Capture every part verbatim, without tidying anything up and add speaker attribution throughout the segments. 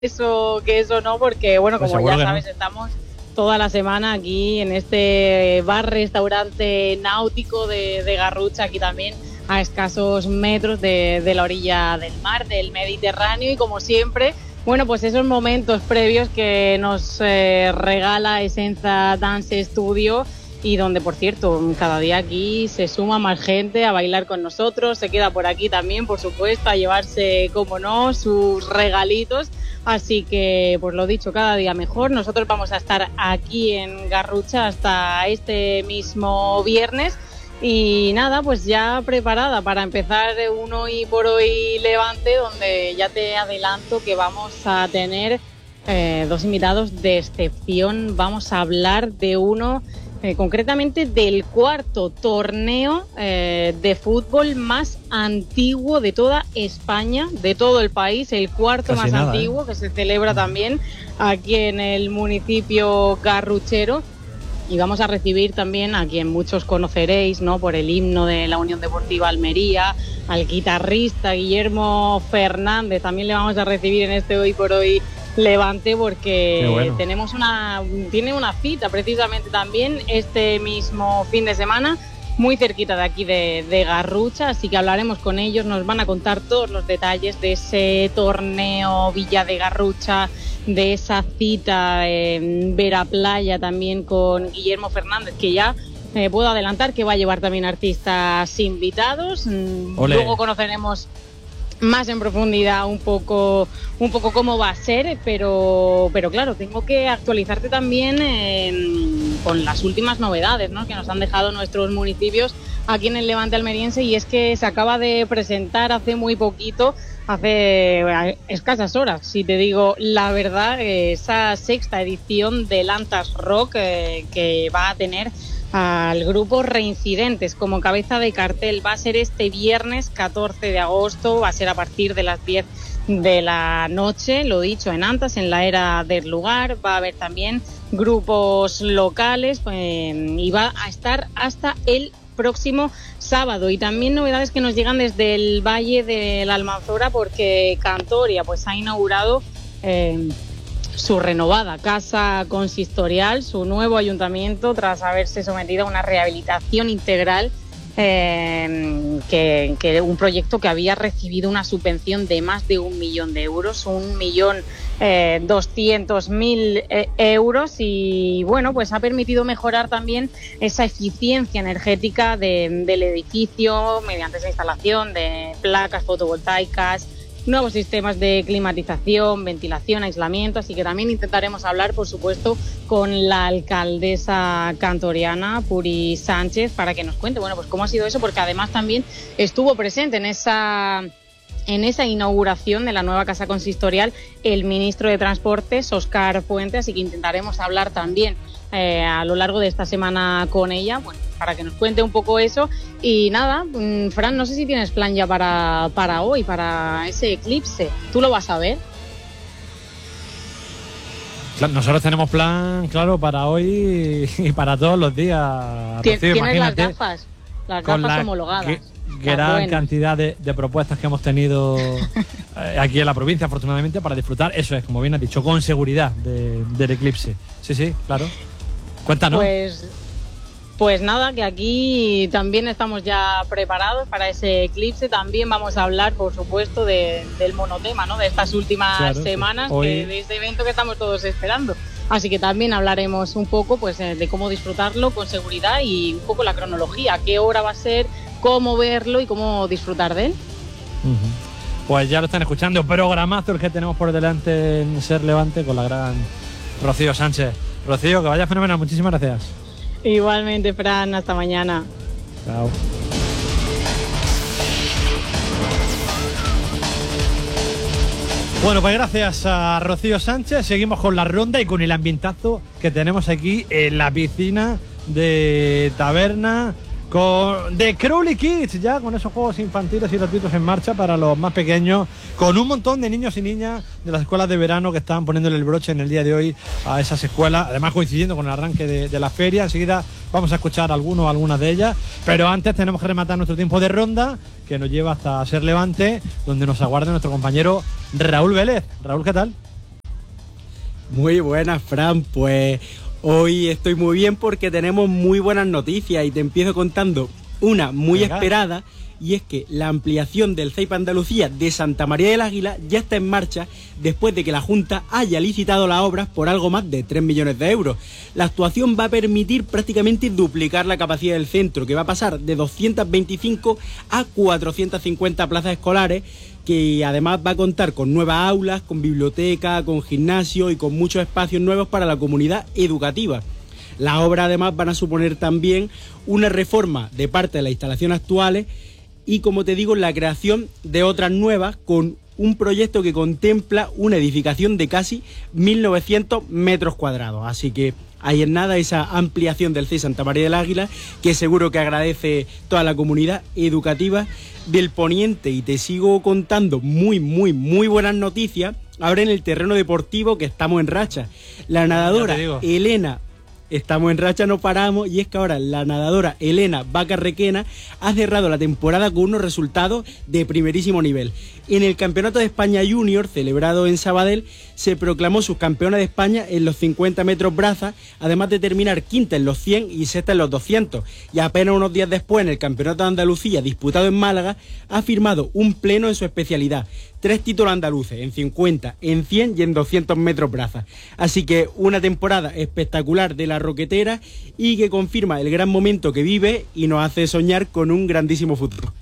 Speaker 1: eso, que eso no, porque bueno,
Speaker 2: Pues
Speaker 1: como ya
Speaker 2: seguro que
Speaker 1: sabes,
Speaker 2: no.
Speaker 1: estamos toda la semana aquí en este bar-restaurante náutico de, de Garrucha, aquí también a escasos metros de, de la orilla del mar, del Mediterráneo, y como siempre, bueno, pues esos momentos previos que nos eh, regala Esenza Dance Studio, y donde, por cierto, cada día aquí se suma más gente a bailar con nosotros, se queda por aquí también, por supuesto, a llevarse, como no, sus regalitos. Así que, pues lo dicho, cada día mejor. Nosotros vamos a estar aquí en Garrucha hasta este mismo viernes. Y nada, pues ya preparada para empezar un Hoy por Hoy Levante, donde ya te adelanto que vamos a tener eh, dos invitados de excepción. Vamos a hablar de uno, eh, concretamente del cuarto torneo eh, de fútbol más antiguo de toda España, de todo el país, el cuarto
Speaker 2: Casi
Speaker 1: más
Speaker 2: nada,
Speaker 1: antiguo,
Speaker 2: ¿eh?
Speaker 1: que se celebra también aquí en el municipio garruchero. Y vamos a recibir también a quien muchos conoceréis, ¿no?, por el himno de la Unión Deportiva Almería, al guitarrista Guillermo Fernández. También le vamos a recibir en este Hoy por Hoy Levante, porque
Speaker 2: bueno.
Speaker 1: tenemos una, tiene una cita precisamente también este mismo fin de semana, muy cerquita de aquí de, de Garrucha, así que hablaremos con ellos, nos van a contar todos los detalles de ese torneo Villa de Garrucha, de esa cita en Vera Playa también con Guillermo Fernández, que ya eh, puedo adelantar que va a llevar también artistas invitados.
Speaker 2: Olé.
Speaker 1: Luego conoceremos más en profundidad un poco un poco cómo va a ser, pero pero claro, tengo que actualizarte también en, con las últimas novedades, ¿no?, que nos han dejado nuestros municipios aquí en el Levante almeriense, y es que se acaba de presentar hace muy poquito, hace escasas horas, si te digo la verdad, esa sexta edición del Antas Rock, eh, que va a tener al grupo Reincidentes como cabeza de cartel. Va a ser este viernes catorce de agosto, va a ser a partir de las diez de la noche, lo dicho, en Antas, en la era del lugar. Va a haber también grupos locales, eh, y va a estar hasta el próximo sábado. Y también novedades que nos llegan desde el Valle de la Almanzora, porque Cantoria pues ha inaugurado eh, su renovada casa consistorial, su nuevo ayuntamiento, tras haberse sometido a una rehabilitación integral, eh, que, que un proyecto que había recibido una subvención de más de un millón de euros, un millón eh, doscientos mil eh, euros, y bueno, pues ha permitido mejorar también esa eficiencia energética de, del edificio mediante esa instalación de placas fotovoltaicas, nuevos sistemas de climatización, ventilación, aislamiento. Así que también intentaremos hablar, por supuesto, con la alcaldesa cantoriana, Puri Sánchez, para que nos cuente, bueno, pues cómo ha sido eso, porque además también estuvo presente en esa en esa inauguración de la nueva casa consistorial el ministro de Transportes, Óscar Puente, así que intentaremos hablar también eh, a lo largo de esta semana con ella, bueno, para que nos cuente un poco eso. Y nada, Fran, no sé si tienes plan ya para, para hoy, para ese eclipse. ¿Tú lo vas a ver?
Speaker 2: Nosotros tenemos plan, claro, para hoy y para todos los días. Rocío,
Speaker 1: ¿Tienes
Speaker 2: imagínate,
Speaker 1: las gafas? Las
Speaker 2: con
Speaker 1: gafas
Speaker 2: la
Speaker 1: homologadas.
Speaker 2: que- gran cantidad de, de propuestas que hemos tenido eh, aquí en la provincia, afortunadamente, para disfrutar, eso es, como bien has dicho, con seguridad de, del eclipse. Sí, sí, claro. Cuéntanos.
Speaker 1: Pues, pues nada, que aquí también estamos ya preparados para ese eclipse. También vamos a hablar, por supuesto, de, del monotema, ¿no?, de estas últimas
Speaker 2: Claro,
Speaker 1: semanas,
Speaker 2: sí. Hoy-
Speaker 1: que, de este evento que estamos todos esperando. Así que también hablaremos un poco, pues, eh, de cómo disfrutarlo con seguridad y un poco la cronología, qué hora va a ser, cómo verlo y cómo disfrutar de él.
Speaker 2: Uh-huh. Pues ya lo están escuchando, programazo el que tenemos por delante en Ser Levante con la gran Rocío Sánchez. Rocío, que vaya fenomenal, muchísimas gracias.
Speaker 1: Igualmente, Fran, hasta mañana.
Speaker 2: Chao. Bueno, pues gracias a Rocío Sánchez. Seguimos con la ronda y con el ambientazo que tenemos aquí en la piscina de Taberna, con de Crowley Kids, ya con esos juegos infantiles y gratuitos en marcha para los más pequeños, con un montón de niños y niñas de las escuelas de verano que están poniéndole el broche en el día de hoy a esas escuelas, además coincidiendo con el arranque de, de la feria. Enseguida vamos a escuchar algunos o algunas de ellas, pero antes tenemos que rematar nuestro tiempo de ronda, que nos lleva hasta Ser Levante, donde nos aguarda nuestro compañero Raúl Vélez. Raúl, ¿qué tal?
Speaker 3: Muy buenas, Fran. Pues hoy estoy muy bien porque tenemos muy buenas noticias y te empiezo contando una muy Venga. esperada, y es que la ampliación del C E I P Andalucía de Santa María del Águila ya está en marcha después de que la Junta haya licitado las obras por algo más de tres millones de euros. La actuación va a permitir prácticamente duplicar la capacidad del centro, que va a pasar de doscientas veinticinco a cuatrocientas cincuenta plazas escolares, que además va a contar con nuevas aulas, con biblioteca, con gimnasio y con muchos espacios nuevos para la comunidad educativa. Las obras además van a suponer también una reforma de parte de las instalaciones actuales y, como te digo, la creación de otras nuevas, con un proyecto que contempla una edificación de casi mil novecientos metros cuadrados. Así que ahí en nada esa ampliación del C E I Santa María del Águila, que seguro que agradece toda la comunidad educativa del Poniente. Y te sigo contando muy, muy, muy buenas noticias ahora en el terreno deportivo, que estamos en racha. La nadadora Elena... Estamos en racha, no paramos, y es que ahora la nadadora Elena Vaca Requena ha cerrado la temporada con unos resultados de primerísimo nivel. En el Campeonato de España Junior, celebrado en Sabadell, se proclamó subcampeona de España en los cincuenta metros braza, además de terminar quinta en los cien y sexta en los doscientos. Y apenas unos días después, en el Campeonato de Andalucía, disputado en Málaga, ha firmado un pleno en su especialidad. Tres títulos andaluces, en cincuenta, en cien y en doscientos metros braza. Así que una temporada espectacular de la roquetera y que confirma el gran momento que vive y nos hace soñar con un grandísimo futuro.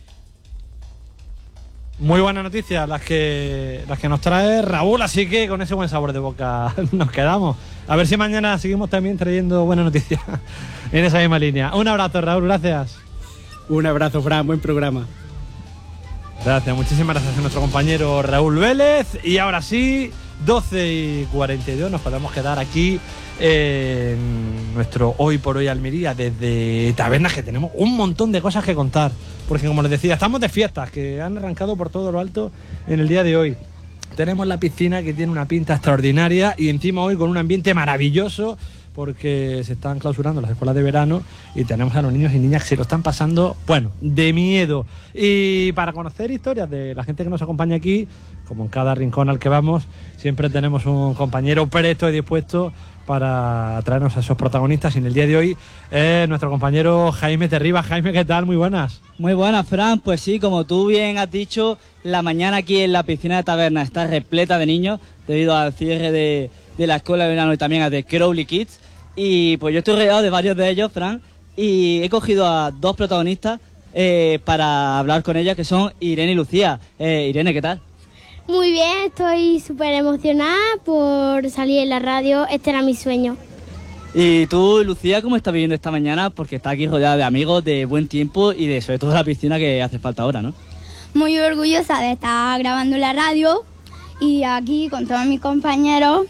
Speaker 2: Muy buenas noticias las que las que nos trae Raúl, así que con ese buen sabor de boca nos quedamos. A ver si mañana seguimos también trayendo buenas noticias en esa misma línea. Un abrazo, Raúl, gracias.
Speaker 3: Un abrazo, Fran, buen programa.
Speaker 2: Gracias, muchísimas gracias a nuestro compañero Raúl Vélez. Y ahora sí, doce y cuarenta y dos, nos podemos quedar aquí en nuestro Hoy por Hoy Almería desde Tabernas, que tenemos un montón de cosas que contar, porque como les decía, estamos de fiestas que han arrancado por todo lo alto en el día de hoy. Tenemos la piscina, que tiene una pinta extraordinaria, y encima hoy con un ambiente maravilloso, porque se están clausurando las escuelas de verano y tenemos a los niños y niñas que se lo están pasando, bueno, de miedo. Y para conocer historias de la gente que nos acompaña aquí, como en cada rincón al que vamos, siempre tenemos un compañero presto y dispuesto para traernos a esos protagonistas. Y en el día de hoy es nuestro compañero Jaime Terribas. Jaime, ¿qué tal? Muy buenas.
Speaker 4: Muy buenas, Fran. Pues sí, como tú bien has dicho, la mañana aquí en la piscina de Taberna está repleta de niños debido al cierre de, de la escuela de verano y también a de Crowley Kids. Y pues yo estoy rodeado de varios de ellos, Fran, y he cogido a dos protagonistas eh, para hablar con ellas, que son Irene y Lucía. Eh, Irene, ¿qué tal?
Speaker 5: Muy bien, estoy súper emocionada por salir en la radio. Este era mi sueño.
Speaker 4: Y tú, Lucía, ¿cómo estás viviendo esta mañana? Porque estás aquí rodeada de amigos, de buen tiempo y de sobre todo la piscina, que hace falta ahora, ¿no?
Speaker 5: Muy orgullosa de estar grabando en la radio y aquí con todos mis compañeros.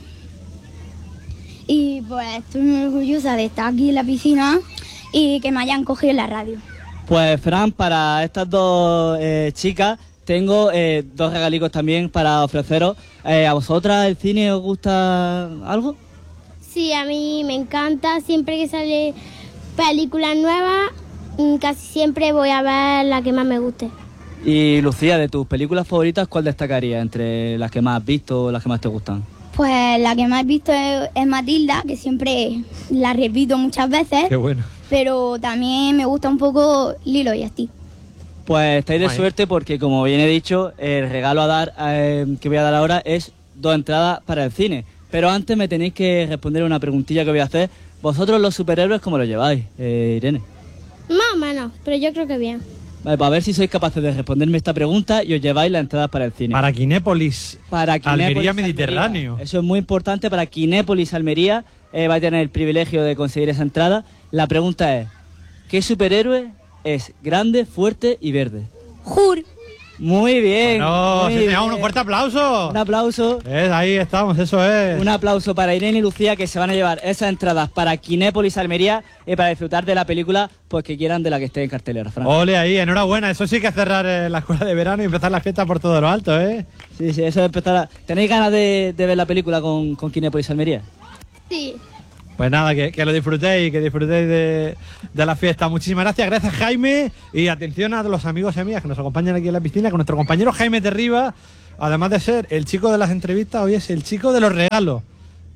Speaker 5: Y pues estoy muy orgullosa de estar aquí en la piscina y que me hayan cogido en la radio.
Speaker 4: Pues, Fran, para estas dos eh, chicas tengo eh, dos regalicos también para ofreceros. Eh, ¿A vosotras el cine os gusta algo?
Speaker 5: Sí, a mí me encanta. Siempre que sale películas nuevas, casi siempre voy a ver la que más me guste.
Speaker 4: Y Lucía, de tus películas favoritas, ¿cuál destacaría entre las que más has visto o las que más te gustan?
Speaker 5: Pues la que más he visto es, es Matilda, que siempre la repito muchas veces.
Speaker 2: Qué bueno.
Speaker 5: Pero también me gusta un poco Lilo y Stitch.
Speaker 4: Pues estáis de
Speaker 2: Ay.
Speaker 4: suerte porque, como bien he dicho, el regalo a dar eh, que voy a dar ahora es dos entradas para el cine. Pero antes me tenéis que responder una preguntilla que voy a hacer. ¿Vosotros los superhéroes cómo lo lleváis, eh, Irene?
Speaker 5: Más o menos, pero yo creo que bien.
Speaker 4: Vale, para ver si sois capaces de responderme esta pregunta y os lleváis las entradas para el cine.
Speaker 2: Para Kinépolis,
Speaker 4: Para Kinépolis,
Speaker 2: Almería,
Speaker 4: Almería.
Speaker 2: Mediterráneo.
Speaker 4: Eso es muy importante. Para Kinépolis Almería eh, va a tener el privilegio de conseguir esa entrada. La pregunta es, ¿qué superhéroe es grande, fuerte y verde?
Speaker 5: Hulk.
Speaker 4: Muy bien.
Speaker 2: No,
Speaker 4: muy
Speaker 2: sí,
Speaker 4: bien.
Speaker 2: un fuerte aplauso.
Speaker 4: Un aplauso.
Speaker 2: Es, ahí estamos, eso es.
Speaker 4: Un aplauso para Irene y Lucía, que se van a llevar esas entradas para Kinépolis Almería y para disfrutar de la película pues que quieran, de la que esté en cartelera, Fran.
Speaker 2: Ole ahí, enhorabuena. Eso sí que es cerrar eh, la escuela de verano y empezar la fiesta por todo lo alto, ¿eh?
Speaker 4: Sí, sí, eso es empezar a... ¿Tenéis ganas de, de ver la película con, con Kinépolis Almería?
Speaker 5: Sí.
Speaker 2: Pues nada, que, que lo disfrutéis, que disfrutéis de, de la fiesta. Muchísimas gracias, gracias Jaime. Y atención a los amigos y amigas que nos acompañan aquí en la piscina, con nuestro compañero Jaime Terribas, además de ser el chico de las entrevistas, hoy es el chico de los regalos.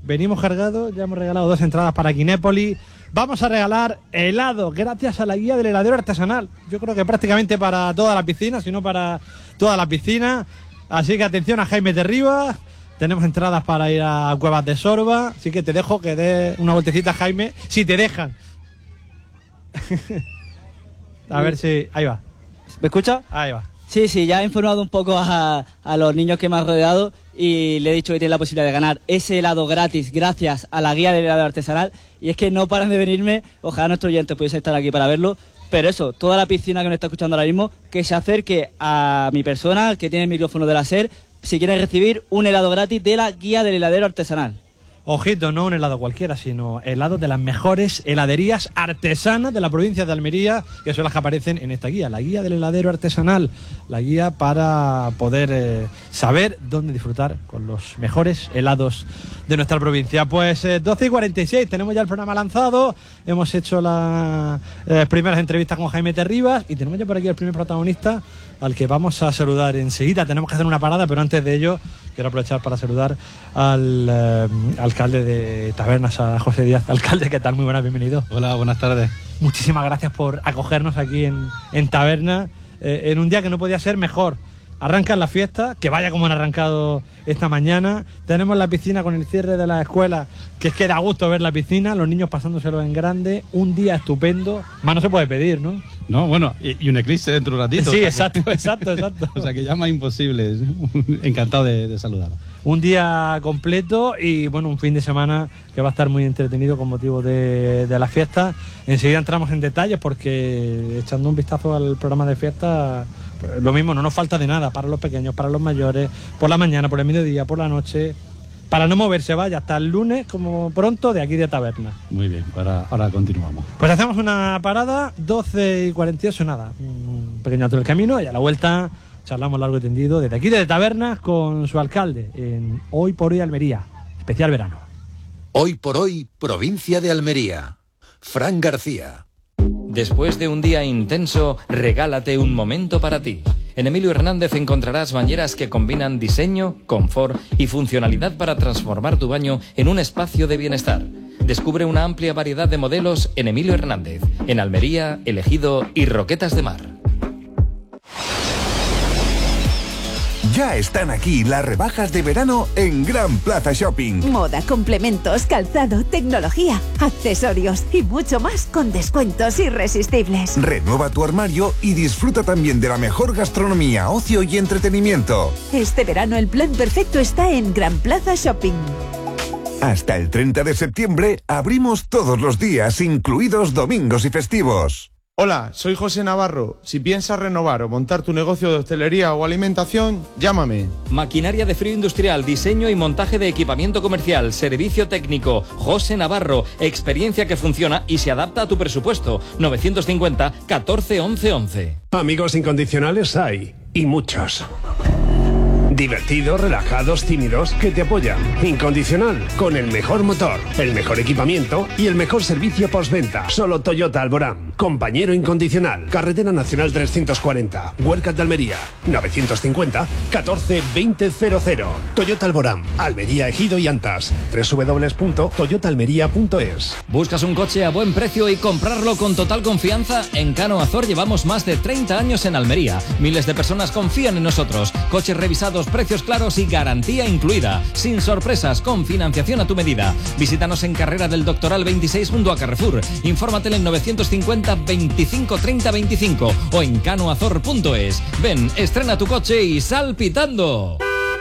Speaker 2: venimos cargados, ya hemos regalado dos entradas para Kinépolis. Vamos a regalar helado gracias a la guía del heladero artesanal. Yo creo que prácticamente para toda la piscina, si no para toda la piscina. Así que atención a Jaime de Rivas. Tenemos entradas para ir a Cuevas de Sorba. Así que te dejo que dé una vueltecita, Jaime, si te dejan. A ver si... Ahí va.
Speaker 4: ¿Me escucha?
Speaker 2: Ahí va.
Speaker 4: Sí, sí, ya he informado un poco a, a los niños que me han rodeado y le he dicho que tienen la posibilidad de ganar ese helado gratis gracias a la guía del helado artesanal. Y es que no paran de venirme, ojalá nuestros oyentes pudiesen estar aquí para verlo. Pero eso, toda la piscina que nos está escuchando ahora mismo, que se acerque a mi persona, que tiene el micrófono de la SER, si quiere recibir un helado gratis de la guía del heladero artesanal.
Speaker 2: Ojito, no un helado cualquiera, sino helado de las mejores heladerías artesanas de la provincia de Almería, que son las que aparecen en esta guía, la guía del heladero artesanal, la guía para poder eh, saber dónde disfrutar con los mejores helados de nuestra provincia. Pues eh, doce y cuarenta y seis, tenemos ya el programa lanzado, hemos hecho las eh, primeras entrevistas con Jaime de Rivas y tenemos ya por aquí el primer protagonista al que vamos a saludar enseguida. Tenemos que hacer una parada, pero antes de ello quiero aprovechar para saludar al eh, alcalde de Tabernas, a José Díaz. Alcalde, ¿qué tal? Muy buenas, bienvenido.
Speaker 6: Hola, buenas tardes.
Speaker 2: Muchísimas gracias por acogernos aquí en, en Tabernas, eh, en un día que no podía ser mejor. Arrancan las fiestas, que vaya como han arrancado esta mañana. Tenemos la piscina con el cierre de la escuela, que es que da gusto ver la piscina, los niños pasándoselo en grande. Un día estupendo. Más no se puede pedir, ¿no?
Speaker 6: No, bueno, y, y un eclipse dentro de un ratito.
Speaker 2: Sí,
Speaker 6: o sea
Speaker 2: exacto,
Speaker 6: que...
Speaker 2: exacto, exacto.
Speaker 6: O sea que ya más imposible. Encantado de, de saludar.
Speaker 2: Un día completo y bueno, un fin de semana que va a estar muy entretenido con motivo de, de las fiestas. Enseguida entramos en detalles porque echando un vistazo al programa de fiestas, pues, lo mismo, no nos falta de nada para los pequeños, para los mayores, por la mañana, por el mediodía, por la noche, para no moverse, vaya, hasta el lunes como pronto de aquí de Taberna.
Speaker 6: Muy bien, ahora, ahora continuamos.
Speaker 2: Pues hacemos una parada, doce y cuarenta y ocho, nada, un pequeño alto del camino y a la vuelta charlamos largo y tendido desde aquí de Tabernas con su alcalde en Hoy por Hoy Almería, especial verano.
Speaker 7: Hoy por Hoy, provincia de Almería. Fran García.
Speaker 8: Después de un día intenso, regálate un momento para ti. En Emilio Hernández encontrarás bañeras que combinan diseño, confort y funcionalidad para transformar tu baño en un espacio de bienestar. Descubre una amplia variedad de modelos en Emilio Hernández, en Almería, El Ejido y Roquetas de Mar.
Speaker 9: Ya están aquí las rebajas de verano en Gran Plaza Shopping.
Speaker 10: Moda, complementos, calzado, tecnología, accesorios y mucho más con descuentos irresistibles.
Speaker 9: Renueva tu armario y disfruta también de la mejor gastronomía, ocio y entretenimiento.
Speaker 10: Este verano el plan perfecto está en Gran Plaza Shopping.
Speaker 9: Hasta el treinta de septiembre abrimos todos los días, incluidos domingos y festivos.
Speaker 11: Hola, soy José Navarro. Si piensas renovar o montar tu negocio de hostelería o alimentación, llámame.
Speaker 8: Maquinaria de frío industrial, diseño y montaje de equipamiento comercial, servicio técnico. José Navarro, experiencia que funciona y se adapta a tu presupuesto. novecientos cincuenta, catorce, once, once.
Speaker 12: Amigos incondicionales hay, y muchos. Divertidos, relajados, tímidos, que te apoyan. Incondicional, con el mejor motor, el mejor equipamiento y el mejor servicio postventa. Solo Toyota Alborán. Compañero incondicional. Carretera Nacional trescientos cuarenta. Huercas de Almería. novecientos cincuenta, catorce, veinte, cero cero. Toyota Alborán. Almería, Ejido y Antas. doble u doble u doble u punto toyota almería punto es.
Speaker 8: ¿Buscas un coche a buen precio y comprarlo con total confianza? En Cano Azor llevamos más de treinta años en Almería. Miles de personas confían en nosotros. Coches revisados, precios claros y garantía incluida. Sin sorpresas, con financiación a tu medida. Visítanos en Carrera del Doctoral veintiséis junto a Carrefour. Infórmate en novecientos cincuenta, veinticinco, treinta, veinticinco o en canoazor punto es. Ven, estrena tu coche y sal pitando.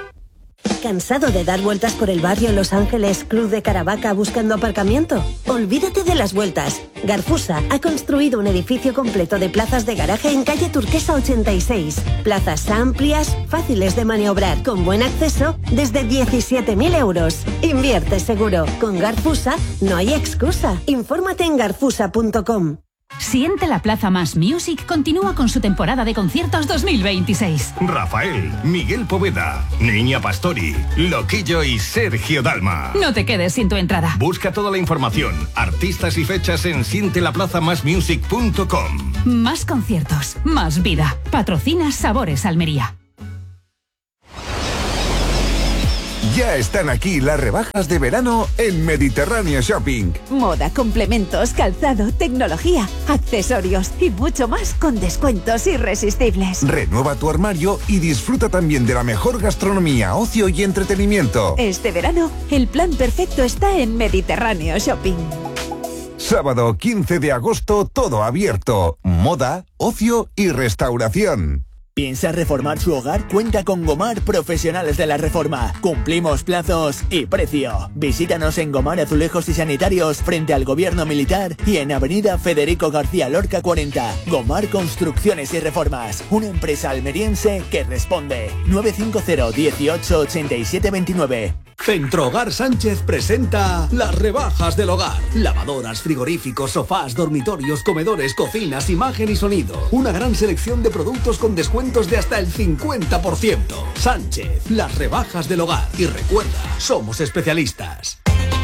Speaker 10: ¿Cansado de dar vueltas por el barrio Los Ángeles, Cruz de Caravaca buscando aparcamiento? Olvídate de las vueltas. Garfusa ha construido un edificio completo de plazas de garaje en calle Turquesa ochenta y seis. Plazas amplias, fáciles de maniobrar, con buen acceso, desde diecisiete mil euros. Invierte seguro. Con Garfusa no hay excusa. Infórmate en garfusa punto com.
Speaker 13: Siente la Plaza Más Music continúa con su temporada de conciertos dos mil veintiséis.
Speaker 14: Rafael, Miguel Poveda, Niña Pastori, Loquillo y Sergio Dalma.
Speaker 13: No te quedes sin tu entrada.
Speaker 14: Busca toda la información, artistas y fechas en siente la plaza más music punto com.
Speaker 13: Más conciertos, más vida. Patrocina Sabores Almería.
Speaker 9: Ya están aquí las rebajas de verano en Mediterráneo Shopping.
Speaker 15: Moda, complementos, calzado, tecnología, accesorios y mucho más con descuentos irresistibles.
Speaker 9: Renueva tu armario y disfruta también de la mejor gastronomía, ocio y entretenimiento.
Speaker 15: Este verano, el plan perfecto está en Mediterráneo Shopping.
Speaker 9: Sábado quince de agosto, todo abierto. Moda, ocio y restauración.
Speaker 16: ¿Piensa reformar su hogar? Cuenta con Gomar Profesionales de la Reforma. Cumplimos plazos y precio. Visítanos en Gomar Azulejos y Sanitarios frente al Gobierno Militar y en Avenida Federico García Lorca cuarenta. Gomar Construcciones y Reformas. Una empresa almeriense que responde. nueve cinco cero, dieciocho, ochenta y siete veintinueve.
Speaker 17: Centro Hogar Sánchez presenta las rebajas del hogar. Lavadoras, frigoríficos, sofás, dormitorios, comedores, cocinas, imagen y sonido. Una gran selección de productos con descuentos de hasta el cincuenta por ciento. Sánchez, las rebajas del hogar. Y recuerda, somos especialistas.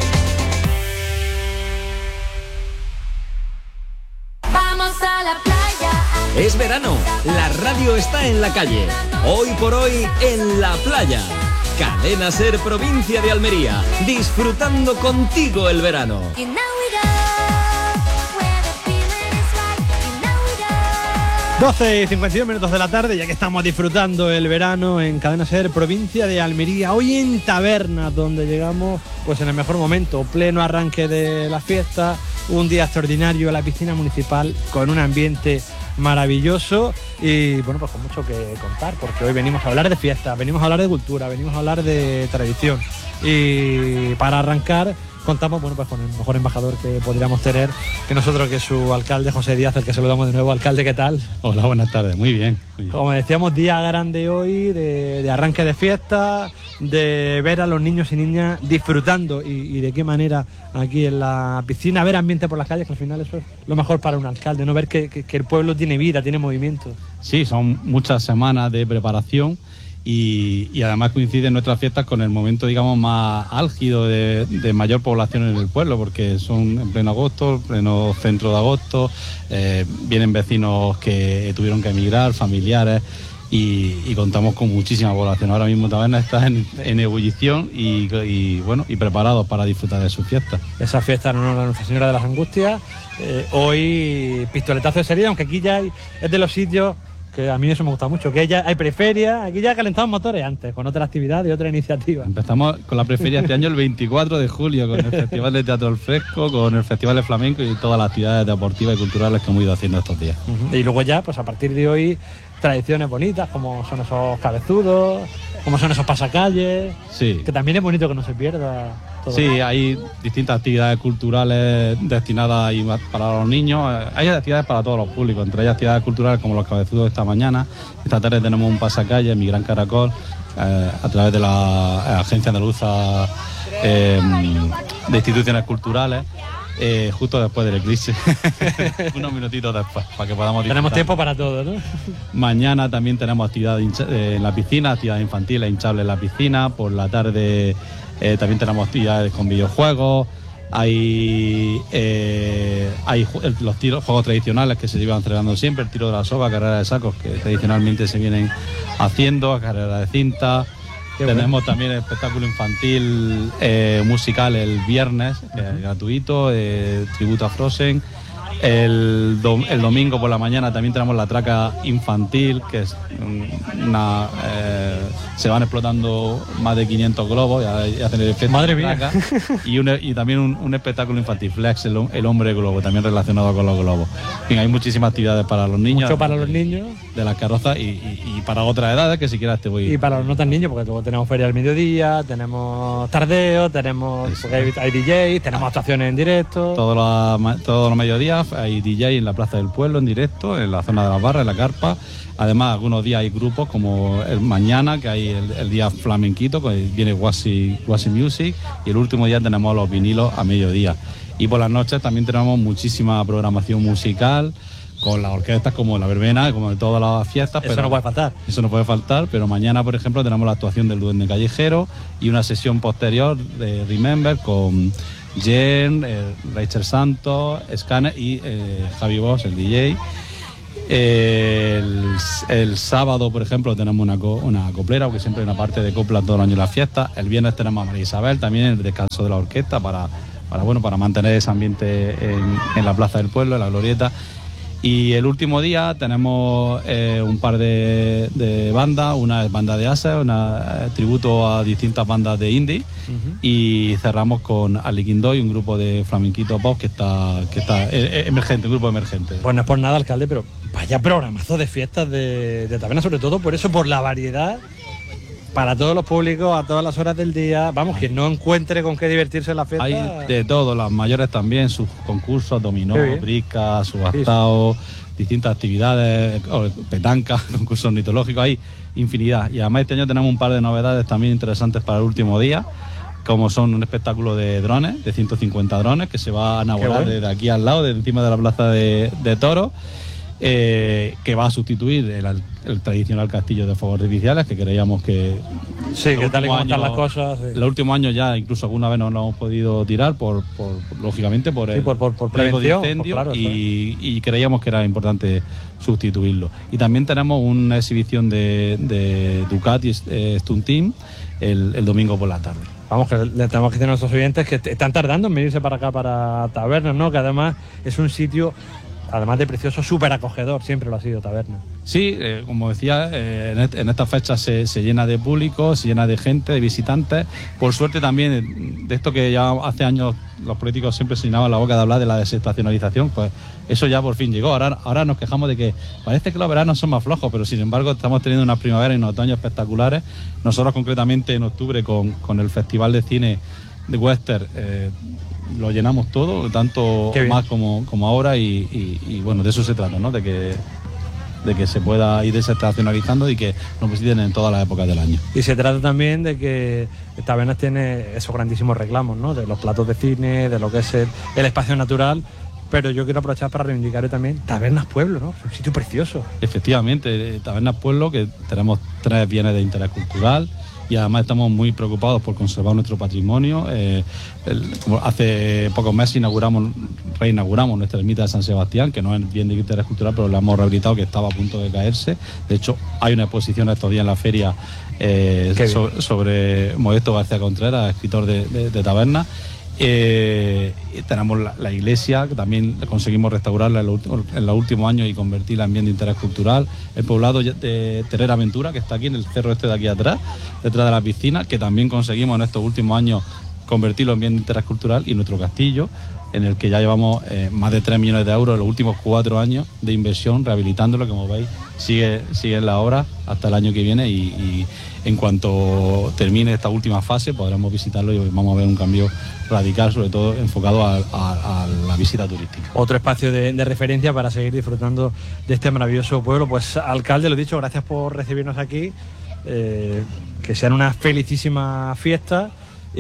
Speaker 18: Vamos a la playa.
Speaker 8: Es verano, la radio está en la calle. Hoy por hoy, en la playa. Cadena Ser Provincia de Almería, disfrutando contigo el verano.
Speaker 2: doce y cincuenta y dos minutos de la tarde, ya que estamos disfrutando el verano en Cadena Ser Provincia de Almería. Hoy en Taberna, donde llegamos pues en el mejor momento, pleno arranque de la fiesta, un día extraordinario en la piscina municipal con un ambiente maravilloso y bueno, pues con mucho que contar, porque hoy venimos a hablar de fiesta, venimos a hablar de cultura, venimos a hablar de tradición y para arrancar contamos bueno, pues con el mejor embajador que podríamos tener que nosotros, que es su alcalde José Díaz, al que saludamos de nuevo. Alcalde, ¿qué tal?
Speaker 6: Hola, buenas tardes, muy bien, muy bien.
Speaker 2: Como decíamos, día grande hoy, de, de arranque de fiesta, de ver a los niños y niñas disfrutando y, y de qué manera aquí en la piscina, ver ambiente por las calles, que al final eso es lo mejor para un alcalde, no ver que, que, que el pueblo tiene vida, tiene movimiento.
Speaker 6: Sí, son muchas semanas de preparación. Y, y además coinciden nuestras fiestas con el momento, digamos, más álgido de, de mayor población en el pueblo, porque son en pleno agosto, en pleno centro de agosto, eh, vienen vecinos que tuvieron que emigrar, familiares, y, y contamos con muchísima población. Ahora mismo Taberna está en, en ebullición y, y, bueno, y preparados para disfrutar de sus fiestas.
Speaker 2: Esa fiesta en honor a Nuestra Señora de las Angustias, eh, hoy pistoletazo de salida, aunque aquí ya hay, es de los sitios que a mí eso me gusta mucho, que ya hay preferia, aquí ya calentamos motores antes, con otra actividad y otra iniciativa.
Speaker 6: Empezamos con la preferia este año el veinticuatro de julio, con el Festival de Teatro al Fresco, con el Festival de Flamenco y todas las actividades deportivas y culturales que hemos ido haciendo estos días.
Speaker 2: Uh-huh. Y luego ya, pues a partir de hoy, tradiciones bonitas, como son esos cabezudos, como son esos pasacalles,
Speaker 6: sí,
Speaker 2: que también es bonito que no se pierda todo.
Speaker 6: Sí, hay distintas actividades culturales destinadas para los niños. Hay actividades para todos los públicos, entre ellas actividades culturales como los cabezudos de esta mañana. Esta tarde tenemos un pasacalle, Mi Gran Caracol, eh, a través de la Agencia Andaluza eh, de Instituciones Culturales. Eh, justo después del eclipse, unos minutitos después, para que podamos disfrutar.
Speaker 2: Tenemos tiempo para todo, ¿no?
Speaker 6: Mañana también tenemos actividad en la piscina, actividades infantiles hinchables en la piscina. Por la tarde eh, también tenemos actividades con videojuegos. Hay eh, hay los tiros, juegos tradicionales que se llevan celebrando siempre, el tiro de la soga, carrera de sacos, que tradicionalmente se vienen haciendo, carrera de cinta. Qué Tenemos bueno. también el espectáculo infantil eh, musical el viernes, uh-huh. eh, gratuito, eh, tributo a Frozen. El, do, el domingo por la mañana también tenemos la traca infantil, que es una... Eh, se van explotando más de quinientos globos y hacen el efecto.
Speaker 2: Madre mía.
Speaker 6: Traca, y, un, y también un, un espectáculo infantil, Flex, el, el hombre globo, también relacionado con los globos. En fin, hay muchísimas actividades para los niños.
Speaker 2: Mucho para los niños.
Speaker 6: De las carrozas y, y, y para otras edades, que si quieras te voy...
Speaker 2: Y para los no tan niños, porque luego tenemos feria al mediodía, tenemos tardeo, tenemos... Porque hay, hay D Js, tenemos actuaciones en directo.
Speaker 6: Todos los, todos los mediodías hay D J en la Plaza del Pueblo en directo, en la zona de las barras, en la carpa. Además, algunos días hay grupos, como el mañana, que hay el, el día flamenquito, que viene Wasi, Wasi Music, y el último día tenemos los vinilos a mediodía. Y por las noches también tenemos muchísima programación musical, con las orquestas como la verbena, como de todas las fiestas.
Speaker 2: Eso
Speaker 6: pero,
Speaker 2: no puede faltar.
Speaker 6: Eso no puede faltar, pero mañana, por ejemplo, tenemos la actuación del Duende Callejero y una sesión posterior de Remember con Jen, eh, Rachel Santos, Scanner y eh, Javi Bosch, el D J. Eh, el, el sábado, por ejemplo, tenemos una, co, una coplera, porque siempre hay una parte de copla todo el año en las fiestas. El viernes tenemos a María Isabel, también el descanso de la orquesta para, para, bueno, para mantener ese ambiente en, en la Plaza del Pueblo, en la Glorieta. Y el último día tenemos eh, un par de, de bandas, una es banda de Asa, una eh, tributo a distintas bandas de indie, uh-huh. y cerramos con Aliquindoy, un grupo de flamenquito pop que está, que está eh, emergente, un grupo emergente.
Speaker 2: Pues no es por nada, alcalde, pero vaya programazo de fiestas de, de taberna, sobre todo por eso, por la variedad, para todos los públicos, a todas las horas del día. Vamos, quien no encuentre con qué divertirse en la fiesta.
Speaker 6: Hay de todo, las mayores también, sus concursos, dominó, brisca, subastado, sí, sí. distintas actividades, petanca, concursos ornitológicos, hay infinidad. Y además este año tenemos un par de novedades también interesantes para el último día, como son un espectáculo de drones, de ciento cincuenta drones, que se van a volar bueno. desde aquí al lado, desde encima de la plaza de, de Toros. Eh, que va a sustituir el, el tradicional castillo de fuegos artificiales, que creíamos que
Speaker 2: sí, que tal y como están las cosas, sí.
Speaker 6: Los últimos años ya incluso alguna vez no lo hemos podido tirar por, por lógicamente por el
Speaker 2: sí, por, por, por riesgo de
Speaker 6: incendio,
Speaker 2: por claro,
Speaker 6: y, y creíamos que era importante sustituirlo. Y también tenemos una exhibición de, de Ducati eh, Stunt Team el, el domingo por la tarde.
Speaker 2: Vamos, que le tenemos que decir a nuestros oyentes que están tardando en venirse para acá, para Tabernas, ¿no? Que además es un sitio, además de precioso, súper acogedor, siempre lo ha sido Taberna.
Speaker 6: Sí, eh, como decía, eh, en, este, en estas fechas se, se llena de público, se llena de gente, de visitantes. Por suerte también, de esto que ya hace años los políticos siempre se llenaban la boca de hablar de la desestacionalización, pues eso ya por fin llegó. Ahora, ahora nos quejamos de que parece que los veranos son más flojos, pero sin embargo estamos teniendo unas primaveras y unos otoños espectaculares. Nosotros concretamente en octubre con, con el Festival de Cine de Western, eh, lo llenamos todo, tanto más como, como ahora, y, y, y bueno, de eso se trata, ¿no? De que, de que se pueda ir desestacionalizando y que nos visiten en todas las épocas del año.
Speaker 2: Y se trata también de que Tabernas tiene esos grandísimos reclamos, ¿no? De los platos de cine, de lo que es el, el espacio natural, pero yo quiero aprovechar para reivindicar también Tabernas Pueblo, ¿no? Es un sitio precioso.
Speaker 6: Efectivamente, Tabernas Pueblo, que tenemos tres bienes de interés cultural, y además estamos muy preocupados por conservar nuestro patrimonio. Eh, el, hace pocos meses inauguramos, reinauguramos nuestra ermita de San Sebastián, que no es bien de interés cultural, pero la hemos rehabilitado, que estaba a punto de caerse. De hecho, hay una exposición estos días en la feria eh, so, sobre Modesto García Contreras, escritor de, de, de Tabernas. Eh, tenemos la, la iglesia, que también conseguimos restaurarla en los, en los últimos años y convertirla en bien de interés cultural. El poblado de Terrera Aventura, que está aquí en el cerro este de aquí atrás, detrás de la piscina, que también conseguimos en estos últimos años convertirlo en bien de interés cultural. Y nuestro castillo, en el que ya llevamos eh, más de tres millones de euros en los últimos cuatro años de inversión, rehabilitándolo, como veis, sigue, sigue en la obra hasta el año que viene, y, y en cuanto termine esta última fase podremos visitarlo y vamos a ver un cambio radical, sobre todo enfocado a, a, a la visita turística.
Speaker 2: Otro espacio de, de referencia para seguir disfrutando de este maravilloso pueblo. Pues alcalde, lo dicho, gracias por recibirnos aquí, eh, que sean una felicísima fiesta.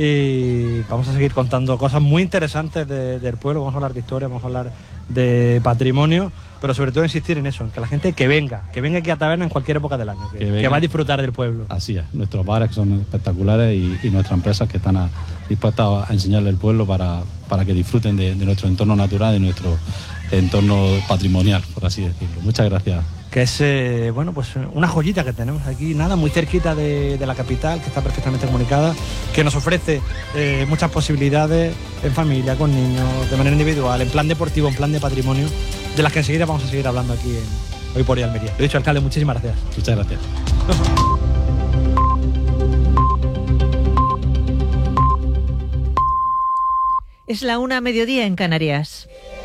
Speaker 2: Y vamos a seguir contando cosas muy interesantes de, del pueblo. Vamos a hablar de historia, vamos a hablar de patrimonio, pero sobre todo insistir en eso, en que la gente que venga, que venga aquí a Taberna en cualquier época del año, que, que, que va a disfrutar del pueblo.
Speaker 6: Así es, nuestros bares que son espectaculares y, y nuestras empresas que están a, dispuestas a enseñarle al pueblo para, para que disfruten de, de nuestro entorno natural, de nuestro entorno patrimonial, por así decirlo. Muchas gracias.
Speaker 2: Que es, eh, bueno, pues una joyita que tenemos aquí, nada, muy cerquita de, de la capital, que está perfectamente comunicada, que nos ofrece eh, muchas posibilidades en familia, con niños, de manera individual, en plan deportivo, en plan de patrimonio, de las que enseguida vamos a seguir hablando aquí en Hoy por Hoy Almería. Lo dicho, alcalde, muchísimas gracias.
Speaker 6: Muchas gracias.
Speaker 19: Es la una a mediodía en Canarias.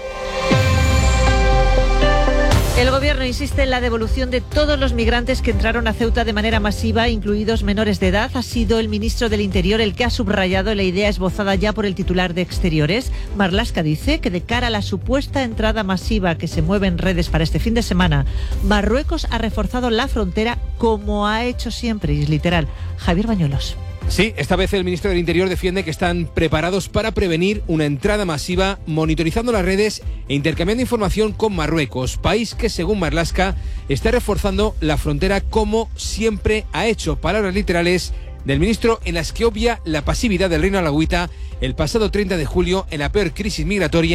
Speaker 19: El Gobierno insiste en la devolución de todos los migrantes que entraron a Ceuta de manera masiva, incluidos menores de edad. Ha sido el ministro del Interior el que ha subrayado la idea esbozada ya por el titular de Exteriores. Marlaska dice que de cara a la supuesta entrada masiva que se mueve en redes para este fin de semana, Marruecos ha reforzado la frontera como ha hecho siempre, y es literal. Javier Bañuelos.
Speaker 20: Sí, esta vez el ministro del Interior defiende que están preparados para prevenir una entrada masiva, monitorizando las redes e intercambiando información con Marruecos, país que, según Marlaska, está reforzando la frontera como siempre ha hecho. Palabras literales del ministro en las que obvia la pasividad del reino alauita el pasado treinta de julio en la peor crisis migratoria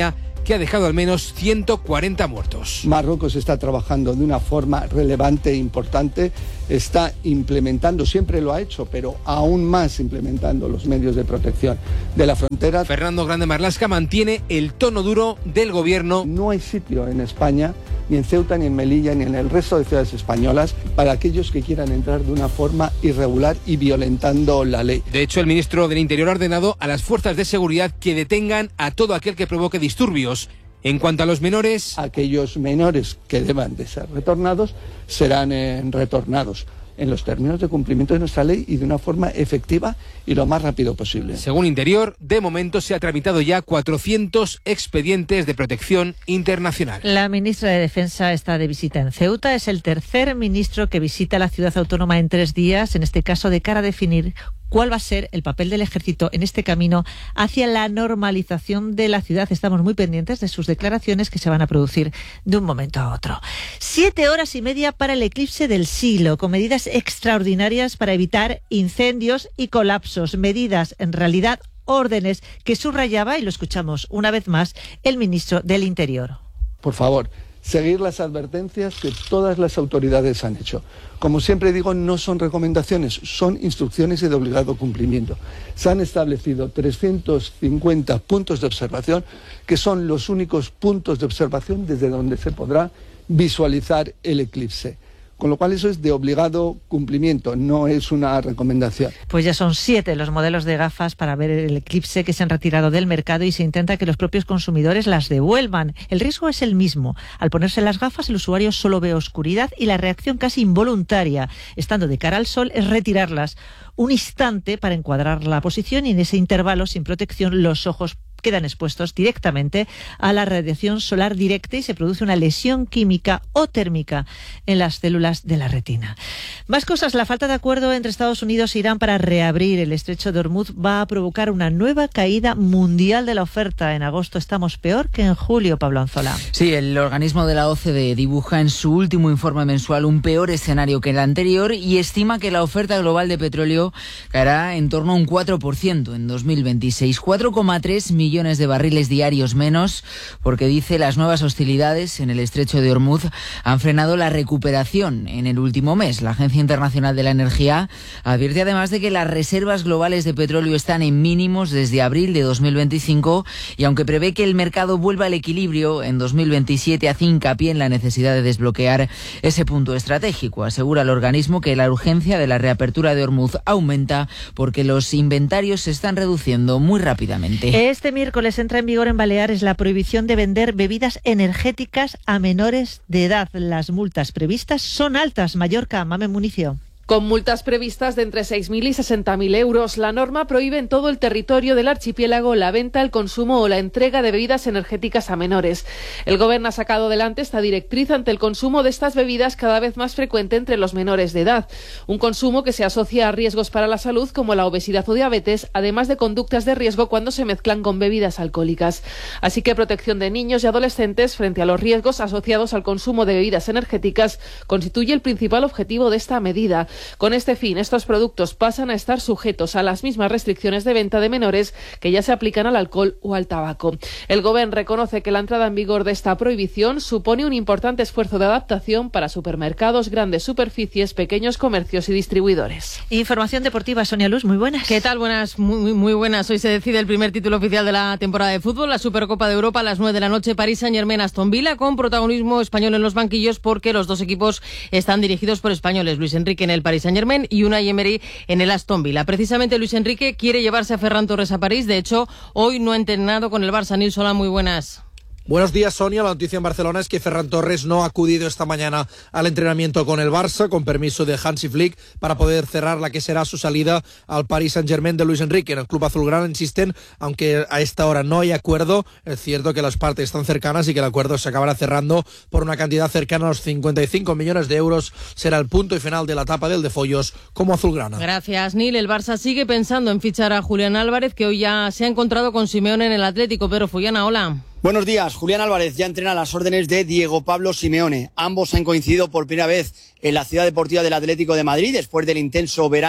Speaker 20: que ha dejado al menos ciento cuarenta muertos.
Speaker 21: Marruecos está trabajando de una forma relevante e importante, está implementando, siempre lo ha hecho, pero aún más implementando los medios de protección de la frontera.
Speaker 20: Fernando Grande Marlaska mantiene el tono duro del gobierno.
Speaker 21: No hay sitio en España, ni en Ceuta, ni en Melilla, ni en el resto de ciudades españolas, para aquellos que quieran entrar de una forma irregular y violentando la ley.
Speaker 20: De hecho, el ministro del Interior ha ordenado a las fuerzas de seguridad que detengan a todo aquel que provoque disturbios. En cuanto a los menores...
Speaker 21: Aquellos menores que deban de ser retornados serán eh, retornados en los términos de cumplimiento de nuestra ley y de una forma efectiva y lo más rápido posible.
Speaker 20: Según Interior, de momento se ha tramitado ya cuatrocientos expedientes de protección internacional.
Speaker 19: La ministra de Defensa está de visita en Ceuta. Es el tercer ministro que visita la ciudad autónoma en tres días, en este caso de cara a definir cuál va a ser el papel del ejército en este camino hacia la normalización de la ciudad. Estamos muy pendientes de sus declaraciones que se van a producir de un momento a otro. Siete horas y media para el eclipse del siglo, con medidas extraordinarias para evitar incendios y colapsos. Medidas, en realidad, órdenes que subrayaba, y lo escuchamos una vez más, el ministro del Interior.
Speaker 21: Por favor, seguir las advertencias que todas las autoridades han hecho. Como siempre digo, no son recomendaciones, son instrucciones y de obligado cumplimiento. Se han establecido trescientos cincuenta puntos de observación, que son los únicos puntos de observación desde donde se podrá visualizar el eclipse. Con lo cual eso es de obligado cumplimiento, no es una recomendación.
Speaker 19: Pues ya son siete los modelos de gafas para ver el eclipse que se han retirado del mercado y se intenta que los propios consumidores las devuelvan. El riesgo es el mismo. Al ponerse las gafas, el usuario solo ve oscuridad y la reacción casi involuntaria, estando de cara al sol, es retirarlas un instante para encuadrar la posición y en ese intervalo, sin protección, los ojos quedan expuestos directamente a la radiación solar directa y se produce una lesión química o térmica en las células de la retina. Más cosas. La falta de acuerdo entre Estados Unidos e Irán para reabrir el estrecho de Hormuz va a provocar una nueva caída mundial de la oferta. En agosto estamos peor que en julio, Pablo Anzola.
Speaker 22: Sí, el organismo de la O C D E dibuja en su último informe mensual un peor escenario que el anterior y estima que la oferta global de petróleo caerá en torno a un cuatro por ciento en dos mil veintiséis, cuatro coma tres millones millones de barriles diarios menos, porque dice las nuevas hostilidades en el estrecho de Hormuz han frenado la recuperación en el último mes. La Agencia Internacional de la Energía advierte además de que las reservas globales de petróleo están en mínimos desde abril de dos mil veinticinco y aunque prevé que el mercado vuelva al equilibrio en dos mil veintisiete, hace hincapié en la necesidad de desbloquear ese punto estratégico. Asegura el organismo que la urgencia de la reapertura de Hormuz aumenta porque los inventarios se están reduciendo muy rápidamente.
Speaker 19: Este miércoles entra en vigor en Baleares la prohibición de vender bebidas energéticas a menores de edad. Las multas previstas son altas. Mallorca, Mame Municio.
Speaker 23: Con multas previstas de entre seis mil y sesenta mil euros, la norma prohíbe en todo el territorio del archipiélago la venta, el consumo o la entrega de bebidas energéticas a menores. El Gobierno ha sacado adelante esta directriz ante el consumo de estas bebidas cada vez más frecuente entre los menores de edad. Un consumo que se asocia a riesgos para la salud como la obesidad o diabetes, además de conductas de riesgo cuando se mezclan con bebidas alcohólicas. Así que protección de niños y adolescentes frente a los riesgos asociados al consumo de bebidas energéticas constituye el principal objetivo de esta medida. Con este fin, estos productos pasan a estar sujetos a las mismas restricciones de venta de menores que ya se aplican al alcohol o al tabaco. El Gobierno reconoce que la entrada en vigor de esta prohibición supone un importante esfuerzo de adaptación para supermercados, grandes superficies, pequeños comercios y distribuidores.
Speaker 19: Información deportiva, Sonia Luz, muy buenas.
Speaker 24: ¿Qué tal? Buenas, muy, muy buenas. Hoy se decide el primer título oficial de la temporada de fútbol, la Supercopa de Europa a las nueve de la noche, Paris Saint-Germain Aston Villa, con protagonismo español en los banquillos porque los dos equipos están dirigidos por españoles. Luis Enrique en el Paris Saint-Germain y Unai Emery en el Aston Villa. Precisamente Luis Enrique quiere llevarse a Ferran Torres a París. De hecho, hoy no ha entrenado con el Barça. Nils Solá, muy buenas.
Speaker 25: Buenos días, Sonia. La noticia en Barcelona es que Ferran Torres no ha acudido esta mañana al entrenamiento con el Barça, con permiso de Hansi Flick, para poder cerrar la que será su salida al Paris Saint-Germain de Luis Enrique. En el club azulgrana insisten, aunque a esta hora no hay acuerdo, es cierto que las partes están cercanas y que el acuerdo se acabará cerrando por una cantidad cercana a los cincuenta y cinco millones de euros. Será el punto y final de la etapa del de Follos como azulgrana.
Speaker 24: Gracias, Nil. El Barça sigue pensando en fichar a Julián Álvarez, que hoy ya se ha encontrado con Simeone en el Atlético. Pero Fullana, hola.
Speaker 26: Buenos días. Julián Álvarez ya entrena a las órdenes de Diego Pablo Simeone. Ambos han coincidido por primera vez en la Ciudad Deportiva del Atlético de Madrid después del intenso verano